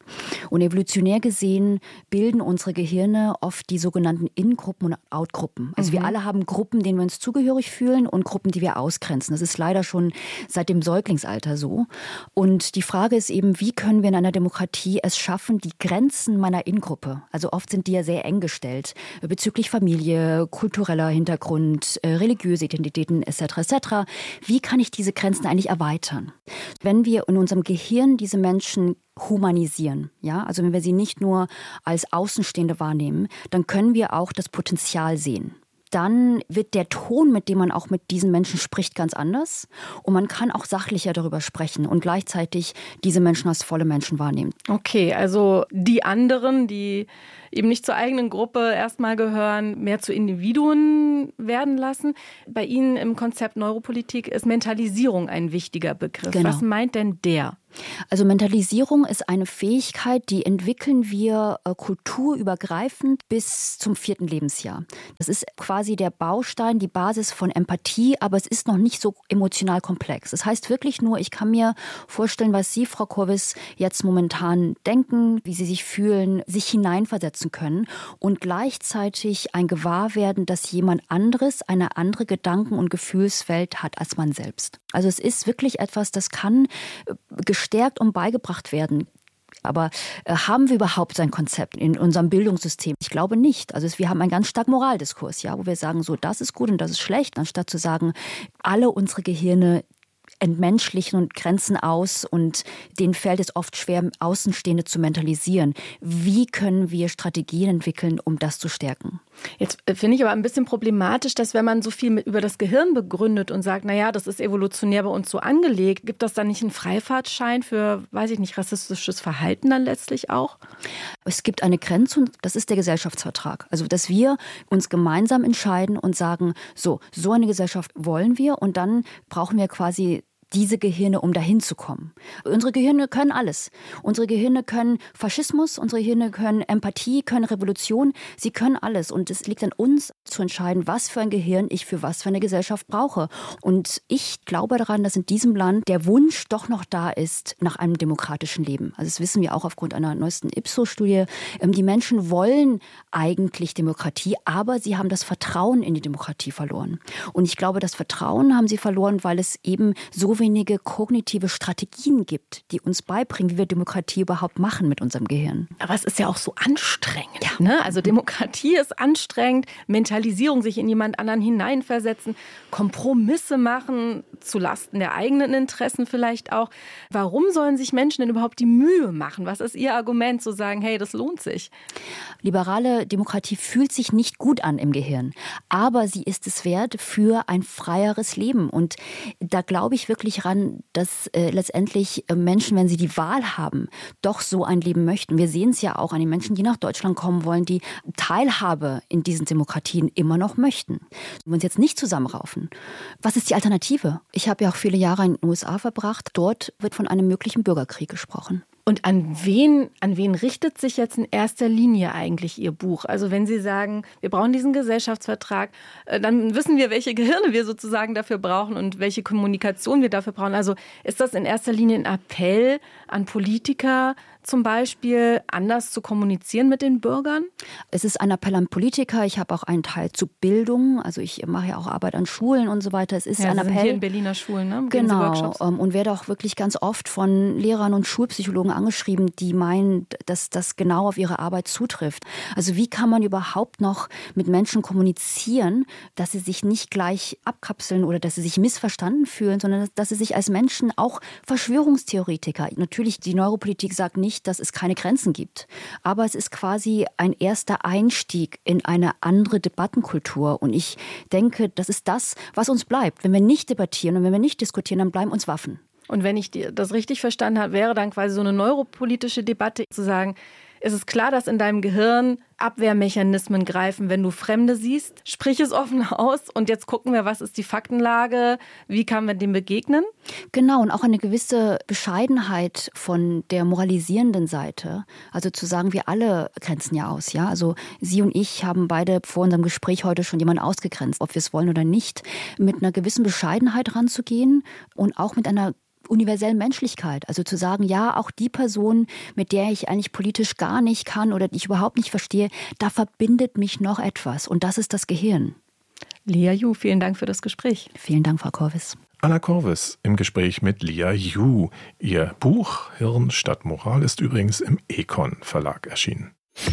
Und evolutionär gesehen bilden unsere Gehirne oft die sogenannten In-Gruppen und Out-Gruppen. Also mhm. wir alle haben Gruppen, denen wir uns zugehörig fühlen und Gruppen, die wir ausgrenzen. Das ist leider schon seit dem Säuglingsalter so. Und die Frage ist eben, wie können wir in einer Demokratie es schaffen, die Grenzen meiner In-Gruppe, also oft sind die ja sehr eng gestellt, bezüglich Familie, kultureller Hintergrund, religiöse Identitäten et cetera et cetera. Wie kann ich diese Grenzen eigentlich erweitern? Wenn wir in unserem Gehirn diese Menschen humanisieren, ja, also wenn wir sie nicht nur als Außenstehende wahrnehmen, dann können wir auch das Potenzial sehen. Dann wird der Ton, mit dem man auch mit diesen Menschen spricht, ganz anders. Und man kann auch sachlicher darüber sprechen und gleichzeitig diese Menschen als volle Menschen wahrnehmen. Okay, also die anderen, die eben nicht zur eigenen Gruppe erstmal gehören, mehr zu Individuen werden lassen. Bei Ihnen im Konzept Neuropolitik ist Mentalisierung ein wichtiger Begriff. Genau. Was meint denn der? Also Mentalisierung ist eine Fähigkeit, die entwickeln wir äh, kulturübergreifend bis zum vierten Lebensjahr. Das ist quasi der Baustein, die Basis von Empathie, aber es ist noch nicht so emotional komplex. Das heißt wirklich nur, ich kann mir vorstellen, was Sie, Frau Kurwiss, jetzt momentan denken, wie Sie sich fühlen, sich hineinversetzen können und gleichzeitig ein Gewahrwerden, dass jemand anderes eine andere Gedanken- und Gefühlswelt hat als man selbst. Also es ist wirklich etwas, das kann gestärkt und beigebracht werden. Aber äh, haben wir überhaupt ein Konzept in unserem Bildungssystem? Ich glaube nicht. Also es, wir haben einen ganz starken Moraldiskurs, ja, wo wir sagen, so das ist gut und das ist schlecht, anstatt zu sagen, alle unsere Gehirne entmenschlichen und grenzen aus und denen fällt es oft schwer, Außenstehende zu mentalisieren. Wie können wir Strategien entwickeln, um das zu stärken? Jetzt finde ich aber ein bisschen problematisch, dass wenn man so viel mit über das Gehirn begründet und sagt, naja, das ist evolutionär bei uns so angelegt, gibt das dann nicht einen Freifahrtschein für, weiß ich nicht, rassistisches Verhalten dann letztlich auch? Es gibt eine Grenze und das ist der Gesellschaftsvertrag. Also, dass wir uns gemeinsam entscheiden und sagen, so, so eine Gesellschaft wollen wir und dann brauchen wir quasi diese Gehirne, um dahin zu kommen. Unsere Gehirne können alles. Unsere Gehirne können Faschismus, unsere Gehirne können Empathie, können Revolution. Sie können alles. Und es liegt an uns zu entscheiden, was für ein Gehirn ich für was für eine Gesellschaft brauche. Und ich glaube daran, dass in diesem Land der Wunsch doch noch da ist nach einem demokratischen Leben. Also das wissen wir auch aufgrund einer neuesten Ipsos-Studie. Die Menschen wollen eigentlich Demokratie, aber sie haben das Vertrauen in die Demokratie verloren. Und ich glaube, das Vertrauen haben sie verloren, weil es eben so wenige kognitive Strategien gibt, die uns beibringen, wie wir Demokratie überhaupt machen mit unserem Gehirn. Aber es ist ja auch so anstrengend. Ja. Ne? Also Demokratie ist anstrengend, Mentalisierung, sich in jemand anderen hineinversetzen, Kompromisse machen, zulasten der eigenen Interessen vielleicht auch. Warum sollen sich Menschen denn überhaupt die Mühe machen? Was ist Ihr Argument, zu sagen, hey, das lohnt sich? Liberale Demokratie fühlt sich nicht gut an im Gehirn, aber sie ist es wert für ein freieres Leben. Und da glaube ich wirklich ran, dass äh, letztendlich äh, Menschen, wenn sie die Wahl haben, doch so ein Leben möchten. Wir sehen es ja auch an den Menschen, die nach Deutschland kommen wollen, die Teilhabe in diesen Demokratien immer noch möchten. Wenn wir uns jetzt nicht zusammenraufen, was ist die Alternative? Ich habe ja auch viele Jahre in den U S A verbracht. Dort wird von einem möglichen Bürgerkrieg gesprochen. Und an wen, an wen richtet sich jetzt in erster Linie eigentlich Ihr Buch? Also wenn Sie sagen, wir brauchen diesen Gesellschaftsvertrag, dann wissen wir, welche Gehirne wir sozusagen dafür brauchen und welche Kommunikation wir dafür brauchen. Also ist das in erster Linie ein Appell an Politiker, zum Beispiel anders zu kommunizieren mit den Bürgern? Es ist ein Appell an Politiker. Ich habe auch einen Teil zu Bildung. Also ich mache ja auch Arbeit an Schulen und so weiter. Es ist ja, ein Sie Appell. Sind hier in Berliner Schulen, ne? Geben genau. Sie Workshops? Und werde auch wirklich ganz oft von Lehrern und Schulpsychologen angeschrieben, die meinen, dass das genau auf ihre Arbeit zutrifft. Also wie kann man überhaupt noch mit Menschen kommunizieren, dass sie sich nicht gleich abkapseln oder dass sie sich missverstanden fühlen, sondern dass sie sich als Menschen auch Verschwörungstheoretiker. Natürlich, die Neuropolitik sagt nicht, dass es keine Grenzen gibt. Aber es ist quasi ein erster Einstieg in eine andere Debattenkultur. Und ich denke, das ist das, was uns bleibt. Wenn wir nicht debattieren und wenn wir nicht diskutieren, dann bleiben uns Waffen. Und wenn ich das richtig verstanden habe, wäre dann quasi so eine neuropolitische Debatte zu sagen, ist es klar, dass in deinem Gehirn Abwehrmechanismen greifen, wenn du Fremde siehst? Sprich es offen aus und jetzt gucken wir, was ist die Faktenlage, wie kann man dem begegnen? Genau, und auch eine gewisse Bescheidenheit von der moralisierenden Seite. Also zu sagen, wir alle grenzen ja aus. Ja? Also Sie und ich haben beide vor unserem Gespräch heute schon jemanden ausgegrenzt, ob wir es wollen oder nicht. Mit einer gewissen Bescheidenheit ranzugehen und auch mit einer universellen Menschlichkeit. Also zu sagen, ja, auch die Person, mit der ich eigentlich politisch gar nicht kann oder die ich überhaupt nicht verstehe, da verbindet mich noch etwas. Und das ist das Gehirn. Lia Yu, vielen Dank für das Gespräch. Vielen Dank, Frau Korvis. Anna Korvis im Gespräch mit Lia Yu. Ihr Buch Hirn statt Moral ist übrigens im Econ Verlag erschienen.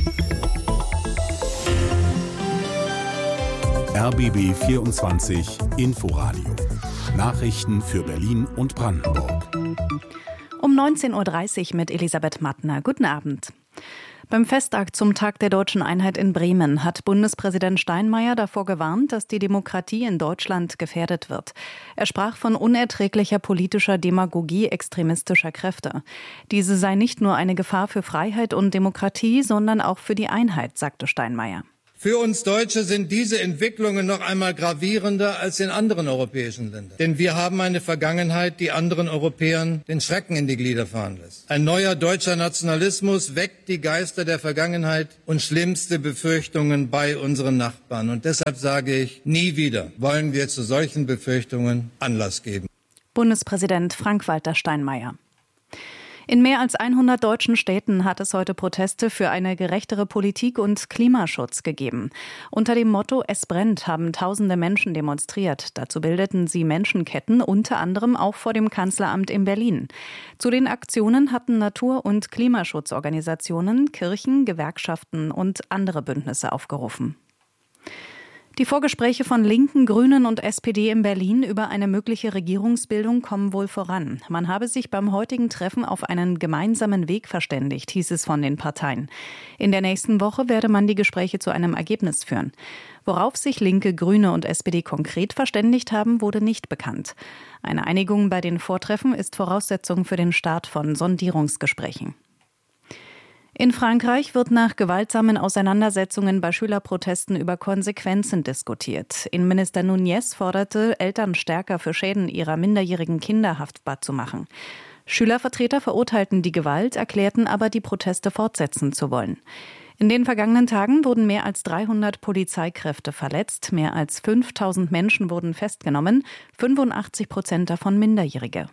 R B B vierundzwanzig Inforadio. Nachrichten für Berlin und Brandenburg. Um neunzehn Uhr dreißig mit Elisabeth Mattner. Guten Abend. Beim Festakt zum Tag der Deutschen Einheit in Bremen hat Bundespräsident Steinmeier davor gewarnt, dass die Demokratie in Deutschland gefährdet wird. Er sprach von unerträglicher politischer Demagogie extremistischer Kräfte. Diese sei nicht nur eine Gefahr für Freiheit und Demokratie, sondern auch für die Einheit, sagte Steinmeier. Für uns Deutsche sind diese Entwicklungen noch einmal gravierender als in anderen europäischen Ländern. Denn wir haben eine Vergangenheit, die anderen Europäern den Schrecken in die Glieder fahren lässt. Ein neuer deutscher Nationalismus weckt die Geister der Vergangenheit und schlimmste Befürchtungen bei unseren Nachbarn. Und deshalb sage ich, nie wieder wollen wir zu solchen Befürchtungen Anlass geben. Bundespräsident Frank-Walter Steinmeier. In mehr als hundert deutschen Städten hat es heute Proteste für eine gerechtere Politik und Klimaschutz gegeben. Unter dem Motto Es brennt haben tausende Menschen demonstriert. Dazu bildeten sie Menschenketten, unter anderem auch vor dem Kanzleramt in Berlin. Zu den Aktionen hatten Natur- und Klimaschutzorganisationen, Kirchen, Gewerkschaften und andere Bündnisse aufgerufen. Die Vorgespräche von Linken, Grünen und S P D in Berlin über eine mögliche Regierungsbildung kommen wohl voran. Man habe sich beim heutigen Treffen auf einen gemeinsamen Weg verständigt, hieß es von den Parteien. In der nächsten Woche werde man die Gespräche zu einem Ergebnis führen. Worauf sich Linke, Grüne und S P D konkret verständigt haben, wurde nicht bekannt. Eine Einigung bei den Vortreffen ist Voraussetzung für den Start von Sondierungsgesprächen. In Frankreich wird nach gewaltsamen Auseinandersetzungen bei Schülerprotesten über Konsequenzen diskutiert. Innenminister Nunez forderte, Eltern stärker für Schäden ihrer minderjährigen Kinder haftbar zu machen. Schülervertreter verurteilten die Gewalt, erklärten aber, die Proteste fortsetzen zu wollen. In den vergangenen Tagen wurden mehr als dreihundert Polizeikräfte verletzt, mehr als fünftausend Menschen wurden festgenommen, fünfundachtzig Prozent davon Minderjährige.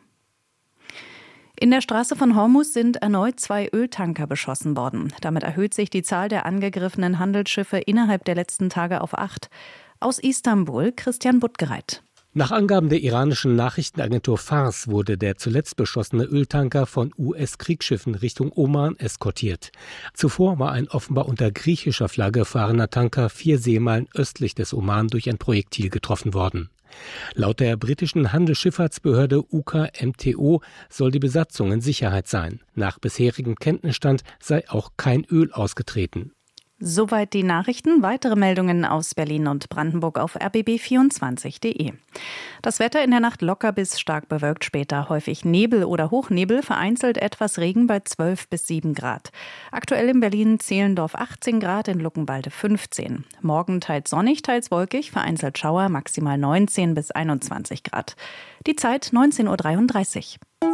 In der Straße von Hormuz sind erneut zwei Öltanker beschossen worden. Damit erhöht sich die Zahl der angegriffenen Handelsschiffe innerhalb der letzten Tage auf acht. Aus Istanbul Christian Buttgereit. Nach Angaben der iranischen Nachrichtenagentur Fars wurde der zuletzt beschossene Öltanker von U S-Kriegsschiffen Richtung Oman eskortiert. Zuvor war ein offenbar unter griechischer Flagge fahrender Tanker vier Seemeilen östlich des Oman durch ein Projektil getroffen worden. Laut der britischen Handelsschifffahrtsbehörde U K M T O soll die Besatzung in Sicherheit sein. Nach bisherigem Kenntnisstand sei auch kein Öl ausgetreten. Soweit die Nachrichten. Weitere Meldungen aus Berlin und Brandenburg auf r b b vierundzwanzig punkt d e. Das Wetter in der Nacht locker bis stark bewölkt, später häufig Nebel oder Hochnebel, vereinzelt etwas Regen bei zwölf bis sieben Grad. Aktuell in Berlin-Zehlendorf achtzehn Grad, in Luckenwalde fünfzehn. Morgen teils sonnig, teils wolkig, vereinzelt Schauer, maximal neunzehn bis einundzwanzig Grad. Die Zeit neunzehn Uhr dreiunddreißig.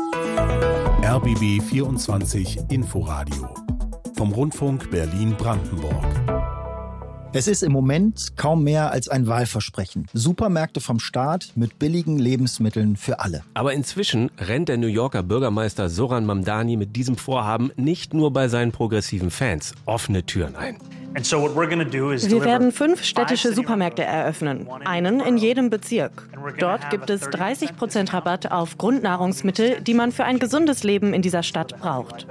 R B B vierundzwanzig Inforadio vom Rundfunk Berlin-Brandenburg. Es ist im Moment kaum mehr als ein Wahlversprechen. Supermärkte vom Staat mit billigen Lebensmitteln für alle. Aber inzwischen rennt der New Yorker Bürgermeister Zoran Mamdani mit diesem Vorhaben nicht nur bei seinen progressiven Fans offene Türen ein. Wir werden fünf städtische Supermärkte eröffnen, einen in jedem Bezirk. Dort gibt es dreißig Prozent Rabatt auf Grundnahrungsmittel, die man für ein gesundes Leben in dieser Stadt braucht.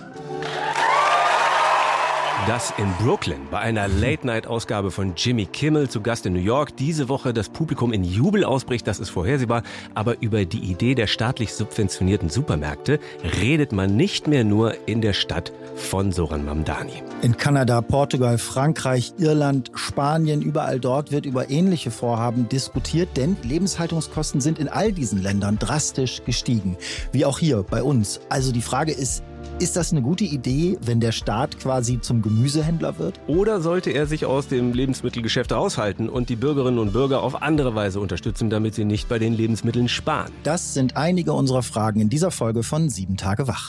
Das in Brooklyn bei einer Late-Night-Ausgabe von Jimmy Kimmel zu Gast in New York. Diese Woche das Publikum in Jubel ausbricht, das ist vorhersehbar. Aber über die Idee der staatlich subventionierten Supermärkte redet man nicht mehr nur in der Stadt von Zoran Mamdani. In Kanada, Portugal, Frankreich, Irland, Spanien, überall dort wird über ähnliche Vorhaben diskutiert, denn Lebenshaltungskosten sind in all diesen Ländern drastisch gestiegen. Wie auch hier bei uns. Also die Frage ist, ist das eine gute Idee, wenn der Staat quasi zum Gemüsehändler wird? Oder sollte er sich aus dem Lebensmittelgeschäft raushalten und die Bürgerinnen und Bürger auf andere Weise unterstützen, damit sie nicht bei den Lebensmitteln sparen? Das sind einige unserer Fragen in dieser Folge von Sieben Tage Wach.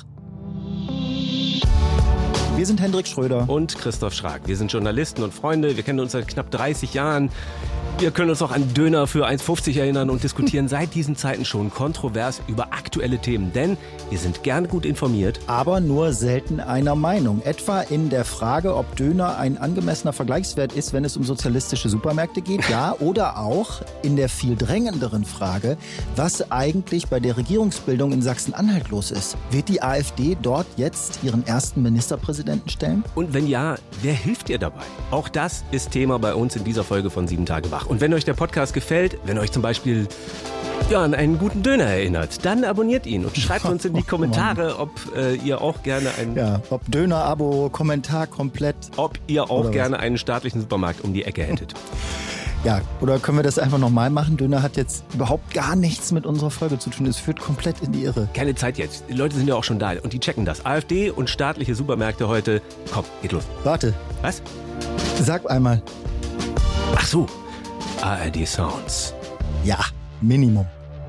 Wir sind Hendrik Schröder und Christoph Schrag. Wir sind Journalisten und Freunde. Wir kennen uns seit knapp dreißig Jahren. Wir können uns auch an Döner für eins fünfzig erinnern und diskutieren seit diesen Zeiten schon kontrovers über aktuelle Themen. Denn wir sind gern gut informiert. Aber nur selten einer Meinung. Etwa in der Frage, ob Döner ein angemessener Vergleichswert ist, wenn es um sozialistische Supermärkte geht. Ja, oder auch in der viel drängenderen Frage, was eigentlich bei der Regierungsbildung in Sachsen-Anhalt los ist. Wird die AfD dort jetzt ihren ersten Ministerpräsidenten stellen? Und wenn ja, wer hilft ihr dabei? Auch das ist Thema bei uns in dieser Folge von Sieben Tage Wach. Und wenn euch der Podcast gefällt, wenn euch zum Beispiel ja, an einen guten Döner erinnert, dann abonniert ihn und schreibt uns in die Kommentare, ob äh, ihr auch gerne einen... Ja, ob Döner, Abo, Kommentar komplett... Ob ihr auch gerne einen staatlichen Supermarkt um die Ecke hättet. Ja, oder können wir das einfach nochmal machen? Döner hat jetzt überhaupt gar nichts mit unserer Folge zu tun. Es führt komplett in die Irre. Keine Zeit jetzt. Die Leute sind ja auch schon da und die checken das. AfD und staatliche Supermärkte heute. Komm, geht los. Warte. Was? Sag einmal. Ach so. A R D Sounds. Ja, Minimum.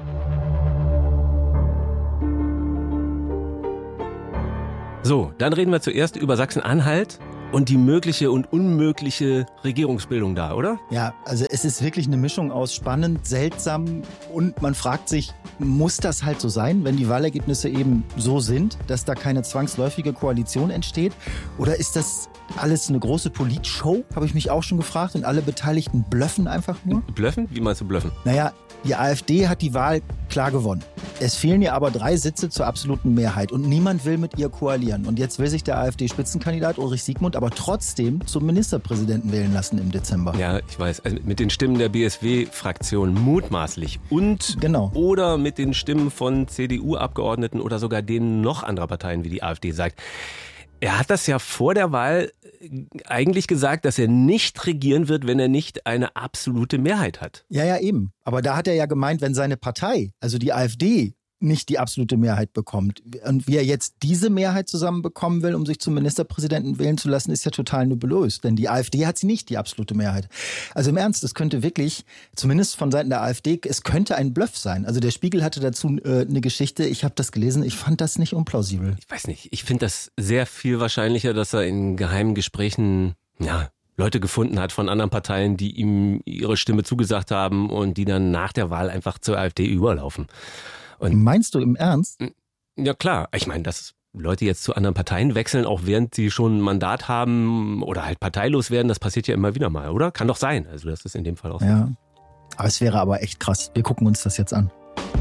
So, dann reden wir zuerst über Sachsen-Anhalt und die mögliche und unmögliche Regierungsbildung da, oder? Ja, also es ist wirklich eine Mischung aus spannend, seltsam und man fragt sich, muss das halt so sein, wenn die Wahlergebnisse eben so sind, dass da keine zwangsläufige Koalition entsteht? Oder ist das alles eine große Politshow, habe ich mich auch schon gefragt, und alle Beteiligten blöffen einfach nur? Blöffen? Wie meinst du blöffen? Naja, die AfD hat die Wahl klar gewonnen. Es fehlen ihr aber drei Sitze zur absoluten Mehrheit und niemand will mit ihr koalieren. Und jetzt will sich der AfD-Spitzenkandidat Ulrich Siegmund aber trotzdem zum Ministerpräsidenten wählen lassen im Dezember. Ja, ich weiß. Also mit den Stimmen der B S W-Fraktion mutmaßlich und genau. Oder mit den Stimmen von C D U-Abgeordneten oder sogar denen noch anderer Parteien, wie die AfD sagt. Er hat das ja vor der Wahl eigentlich gesagt, dass er nicht regieren wird, wenn er nicht eine absolute Mehrheit hat. Ja, ja, eben. Aber da hat er ja gemeint, wenn seine Partei, also die AfD, nicht die absolute Mehrheit bekommt. Und wie er jetzt diese Mehrheit zusammenbekommen will, um sich zum Ministerpräsidenten wählen zu lassen, ist ja total nebulös. Denn die AfD hat sie nicht, die absolute Mehrheit. Also im Ernst, es könnte wirklich, zumindest von Seiten der AfD, es könnte ein Bluff sein. Also der Spiegel hatte dazu äh, eine Geschichte, ich habe das gelesen, ich fand das nicht unplausibel. Ich weiß nicht, ich finde das sehr viel wahrscheinlicher, dass er in geheimen Gesprächen, ja, Leute gefunden hat von anderen Parteien, die ihm ihre Stimme zugesagt haben und die dann nach der Wahl einfach zur AfD überlaufen. Und meinst du im Ernst? Ja klar, ich meine, dass Leute jetzt zu anderen Parteien wechseln, auch während sie schon ein Mandat haben oder halt parteilos werden, das passiert ja immer wieder mal, oder? Kann doch sein, also das ist in dem Fall auch so. Ja, aber es wäre aber echt krass. Wir gucken uns das jetzt an.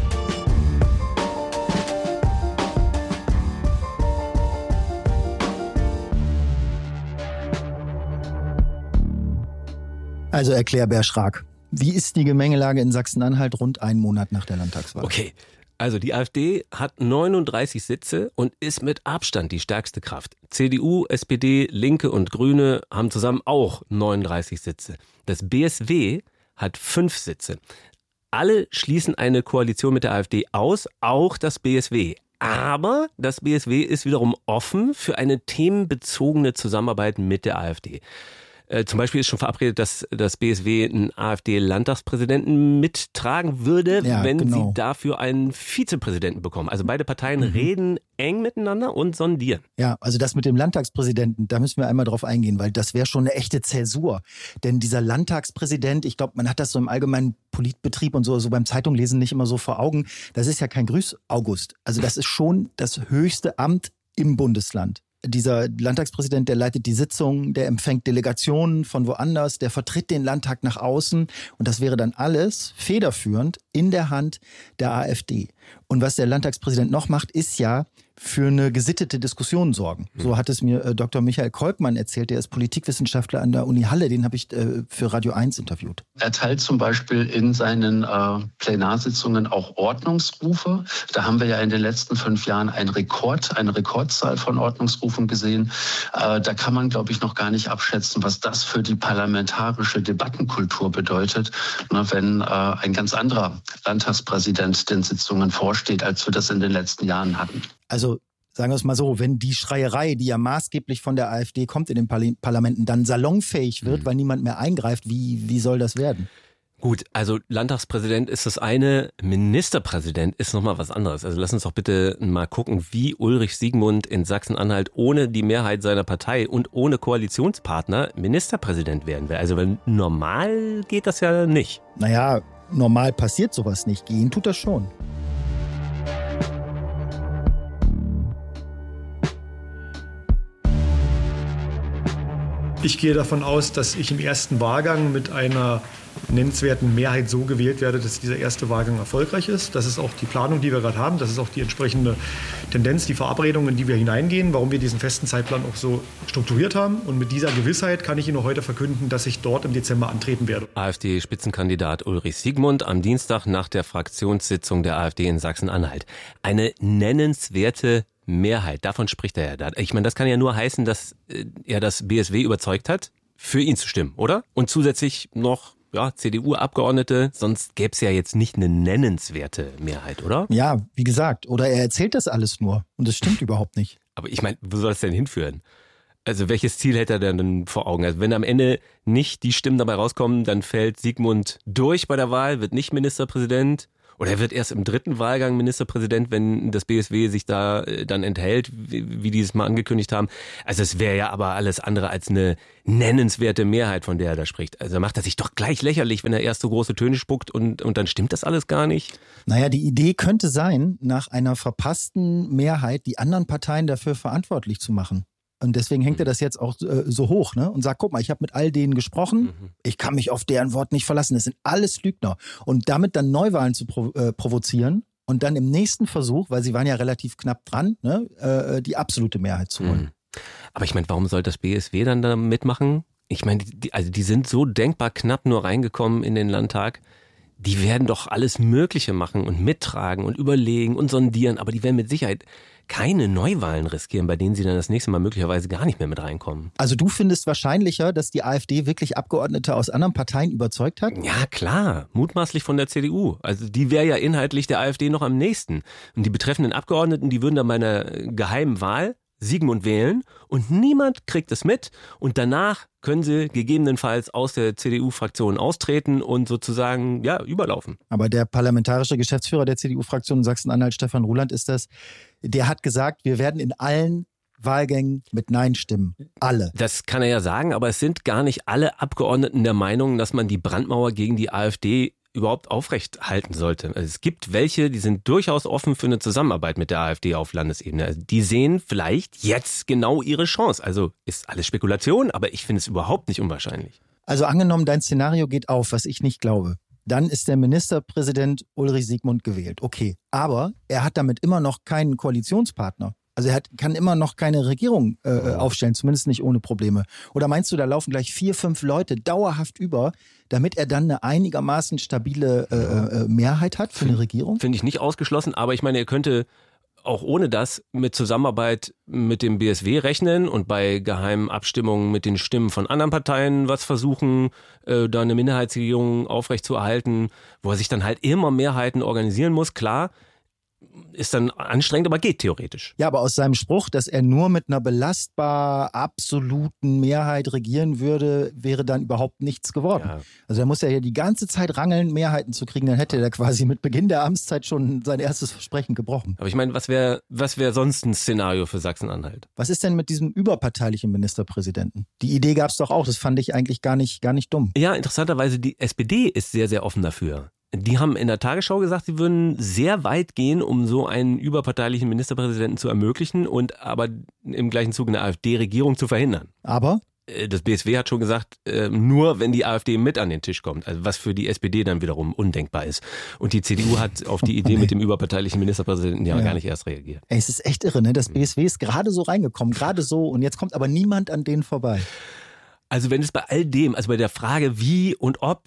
Also erklär, Bär Schrag, wie ist die Gemengelage in Sachsen-Anhalt rund einen Monat nach der Landtagswahl? Okay, also die AfD hat neununddreißig Sitze und ist mit Abstand die stärkste Kraft. C D U, S P D, Linke und Grüne haben zusammen auch neununddreißig Sitze. Das B S W hat fünf Sitze. Alle schließen eine Koalition mit der AfD aus, auch das B S W. Aber das B S W ist wiederum offen für eine themenbezogene Zusammenarbeit mit der AfD. Äh, zum Beispiel ist schon verabredet, dass das B S W einen AfD-Landtagspräsidenten mittragen würde, ja, wenn genau. sie dafür einen Vizepräsidenten bekommen. Also beide Parteien Mhm. reden eng miteinander und sondieren. Ja, also das mit dem Landtagspräsidenten, da müssen wir einmal drauf eingehen, weil das wäre schon eine echte Zäsur. Denn dieser Landtagspräsident, ich glaube, man hat das so im allgemeinen Politbetrieb und so, so beim Zeitunglesen nicht immer so vor Augen. Das ist ja kein Grüß August. Also das ist schon das höchste Amt im Bundesland. Dieser Landtagspräsident, der leitet die Sitzung, der empfängt Delegationen von woanders, der vertritt den Landtag nach außen und das wäre dann alles federführend in der Hand der AfD. Und was der Landtagspräsident noch macht, ist ja für eine gesittete Diskussion sorgen. So hat es mir äh, Doktor Michael Kolkmann erzählt, der ist Politikwissenschaftler an der Uni Halle, den habe ich äh, für Radio eins interviewt. Er teilt zum Beispiel in seinen äh, Plenarsitzungen auch Ordnungsrufe. Da haben wir ja in den letzten fünf Jahren einen Rekord, eine Rekordzahl von Ordnungsrufen gesehen. Äh, da kann man, glaube ich, noch gar nicht abschätzen, was das für die parlamentarische Debattenkultur bedeutet, ne, wenn äh, ein ganz anderer Landtagspräsident den Sitzungen vorsteht, als wir das in den letzten Jahren hatten. Also sagen wir es mal so, wenn die Schreierei, die ja maßgeblich von der AfD kommt in den Parlamenten, dann salonfähig wird, mhm. weil niemand mehr eingreift, wie, wie soll das werden? Gut, also Landtagspräsident ist das eine, Ministerpräsident ist nochmal was anderes. Also lass uns doch bitte mal gucken, wie Ulrich Siegmund in Sachsen-Anhalt ohne die Mehrheit seiner Partei und ohne Koalitionspartner Ministerpräsident werden will. Also weil normal geht das ja nicht. Naja, normal passiert sowas nicht. Gehen tut das schon. Ich gehe davon aus, dass ich im ersten Wahlgang mit einer nennenswerten Mehrheit so gewählt werde, dass dieser erste Wahlgang erfolgreich ist. Das ist auch die Planung, die wir gerade haben. Das ist auch die entsprechende Tendenz, die Verabredung, in die wir hineingehen, warum wir diesen festen Zeitplan auch so strukturiert haben. Und mit dieser Gewissheit kann ich Ihnen heute verkünden, dass ich dort im Dezember antreten werde. AfD-Spitzenkandidat Ulrich Siegmund am Dienstag nach der Fraktionssitzung der AfD in Sachsen-Anhalt. Eine nennenswerte Mehrheit, davon spricht er ja da. Ich meine, das kann ja nur heißen, dass er das B S W überzeugt hat, für ihn zu stimmen, oder? Und zusätzlich noch ja, C D U-Abgeordnete, sonst gäbe es ja jetzt nicht eine nennenswerte Mehrheit, oder? Ja, wie gesagt, oder er erzählt das alles nur und das stimmt überhaupt nicht. Aber ich meine, wo soll das denn hinführen? Also welches Ziel hätte er denn vor Augen? Also wenn am Ende nicht die Stimmen dabei rauskommen, dann fällt Siegmund durch bei der Wahl, wird nicht Ministerpräsident. Oder er wird erst im dritten Wahlgang Ministerpräsident, wenn das B S W sich da dann enthält, wie, wie die es mal angekündigt haben. Also es wäre ja aber alles andere als eine nennenswerte Mehrheit, von der er da spricht. Also macht er sich doch gleich lächerlich, wenn er erst so große Töne spuckt und, und dann stimmt das alles gar nicht. Naja, die Idee könnte sein, nach einer verpassten Mehrheit die anderen Parteien dafür verantwortlich zu machen. Und deswegen hängt er das jetzt auch äh, so hoch, ne? Und sagt, guck mal, ich habe mit all denen gesprochen, mhm. ich kann mich auf deren Wort nicht verlassen, das sind alles Lügner. Und damit dann Neuwahlen zu provo- äh, provozieren und dann im nächsten Versuch, weil sie waren ja relativ knapp dran, ne, äh, die absolute Mehrheit zu holen. Mhm. Aber ich meine, warum soll das B S W dann da mitmachen? Ich meine, die, also die sind so denkbar knapp nur reingekommen in den Landtag. Die werden doch alles Mögliche machen und mittragen und überlegen und sondieren, aber die werden mit Sicherheit keine Neuwahlen riskieren, bei denen sie dann das nächste Mal möglicherweise gar nicht mehr mit reinkommen. Also du findest wahrscheinlicher, dass die AfD wirklich Abgeordnete aus anderen Parteien überzeugt hat? Ja, klar. Mutmaßlich von der C D U. Also die wäre ja inhaltlich der AfD noch am nächsten. Und die betreffenden Abgeordneten, die würden dann bei einer geheimen Wahl Siegmund wählen und niemand kriegt es mit und danach können sie gegebenenfalls aus der C D U-Fraktion austreten und sozusagen ja überlaufen. Aber der parlamentarische Geschäftsführer der C D U-Fraktion in Sachsen-Anhalt, Stefan Ruland, ist das, der hat gesagt, wir werden in allen Wahlgängen mit Nein stimmen. Alle. Das kann er ja sagen, aber es sind gar nicht alle Abgeordneten der Meinung, dass man die Brandmauer gegen die AfD überhaupt aufrecht halten sollte. Also es gibt welche, die sind durchaus offen für eine Zusammenarbeit mit der AfD auf Landesebene. Also die sehen vielleicht jetzt genau ihre Chance. Also ist alles Spekulation, aber ich finde es überhaupt nicht unwahrscheinlich. Also angenommen, dein Szenario geht auf, was ich nicht glaube. Dann ist der Ministerpräsident Ulrich Siegmund gewählt. Okay, aber er hat damit immer noch keinen Koalitionspartner. Also er hat, kann immer noch keine Regierung äh, oh. aufstellen, zumindest nicht ohne Probleme. Oder meinst du, da laufen gleich vier, fünf Leute dauerhaft über, damit er dann eine einigermaßen stabile äh, äh, Mehrheit hat für eine Regierung? Finde ich nicht ausgeschlossen, aber ich meine, er könnte auch ohne das mit Zusammenarbeit mit dem B S W rechnen und bei geheimen Abstimmungen mit den Stimmen von anderen Parteien was versuchen, äh, da eine Minderheitsregierung aufrechtzuerhalten, wo er sich dann halt immer Mehrheiten organisieren muss, klar. Ist dann anstrengend, aber geht theoretisch. Ja, aber aus seinem Spruch, dass er nur mit einer belastbar absoluten Mehrheit regieren würde, wäre dann überhaupt nichts geworden. Ja. Also er muss ja hier die ganze Zeit rangeln, Mehrheiten zu kriegen, dann hätte er quasi mit Beginn der Amtszeit schon sein erstes Versprechen gebrochen. Aber ich meine, was wäre was wär sonst ein Szenario für Sachsen-Anhalt? Was ist denn mit diesem überparteilichen Ministerpräsidenten? Die Idee gab es doch auch, das fand ich eigentlich gar nicht, gar nicht dumm. Ja, interessanterweise, die S P D ist sehr, sehr offen dafür. Die haben in der Tagesschau gesagt, sie würden sehr weit gehen, um so einen überparteilichen Ministerpräsidenten zu ermöglichen und aber im gleichen Zuge eine AfD-Regierung zu verhindern. Aber? Das B S W hat schon gesagt, nur wenn die AfD mit an den Tisch kommt, also was für die S P D dann wiederum undenkbar ist. Und die C D U hat auf die Idee nee. mit dem überparteilichen Ministerpräsidenten ja, ja gar nicht erst reagiert. Ey, es ist echt irre, ne? Das B S W ist gerade so reingekommen, gerade so und jetzt kommt aber niemand an denen vorbei. Also wenn es bei all dem, also bei der Frage wie und ob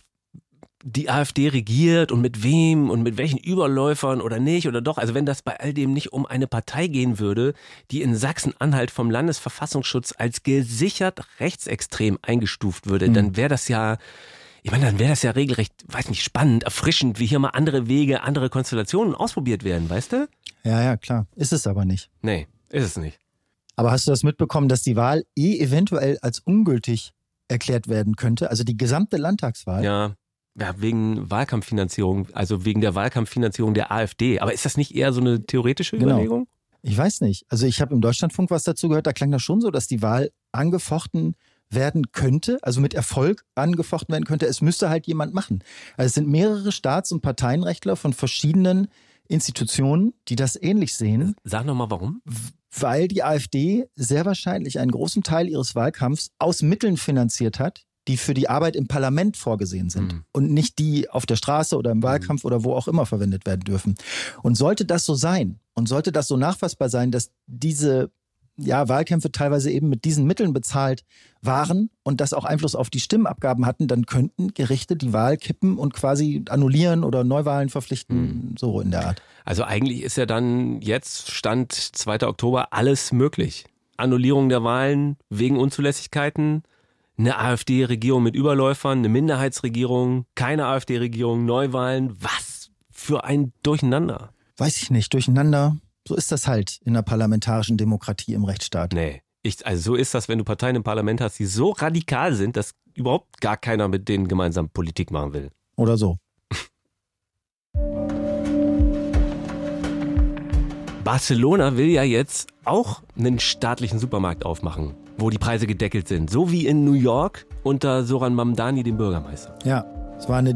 die AfD regiert und mit wem und mit welchen Überläufern oder nicht oder doch, also wenn das bei all dem nicht um eine Partei gehen würde, die in Sachsen-Anhalt vom Landesverfassungsschutz als gesichert rechtsextrem eingestuft würde, mhm. dann wäre das ja, ich meine, dann wäre das ja regelrecht, weiß nicht, spannend, erfrischend, wie hier mal andere Wege, andere Konstellationen ausprobiert werden, weißt du? Ja, ja, klar. Ist es aber nicht. Nee, ist es nicht. Aber hast du das mitbekommen, dass die Wahl eh eventuell als ungültig erklärt werden könnte? Also die gesamte Landtagswahl? Ja. Ja, wegen Wahlkampffinanzierung, also wegen der Wahlkampffinanzierung der AfD. Aber ist das nicht eher so eine theoretische genau. Überlegung? Ich weiß nicht. Also ich habe im Deutschlandfunk was dazu gehört, da klang das schon so, dass die Wahl angefochten werden könnte, also mit Erfolg angefochten werden könnte. Es müsste halt jemand machen. Also es sind mehrere Staats- und Parteienrechtler von verschiedenen Institutionen, die das ähnlich sehen. Sag nochmal warum. Weil die AfD sehr wahrscheinlich einen großen Teil ihres Wahlkampfs aus Mitteln finanziert hat, die für die Arbeit im Parlament vorgesehen sind mhm. und nicht die auf der Straße oder im Wahlkampf mhm. oder wo auch immer verwendet werden dürfen. Und sollte das so sein und sollte das so nachweisbar sein, dass diese ja, Wahlkämpfe teilweise eben mit diesen Mitteln bezahlt waren und das auch Einfluss auf die Stimmabgaben hatten, dann könnten Gerichte die Wahl kippen und quasi annullieren oder Neuwahlen verpflichten, mhm. so in der Art. Also eigentlich ist ja dann jetzt, Stand zweiter Oktober, alles möglich. Annullierung der Wahlen wegen Unzulässigkeiten, eine AfD-Regierung mit Überläufern, eine Minderheitsregierung, keine AfD-Regierung, Neuwahlen. Was für ein Durcheinander. Weiß ich nicht, Durcheinander. So ist das halt in der parlamentarischen Demokratie im Rechtsstaat. Nee, ich, also so ist das, wenn du Parteien im Parlament hast, die so radikal sind, dass überhaupt gar keiner mit denen gemeinsam Politik machen will. Oder so. Barcelona will ja jetzt auch einen staatlichen Supermarkt aufmachen, wo die Preise gedeckelt sind. So wie in New York unter Zoran Mamdani, dem Bürgermeister. Ja, es war eine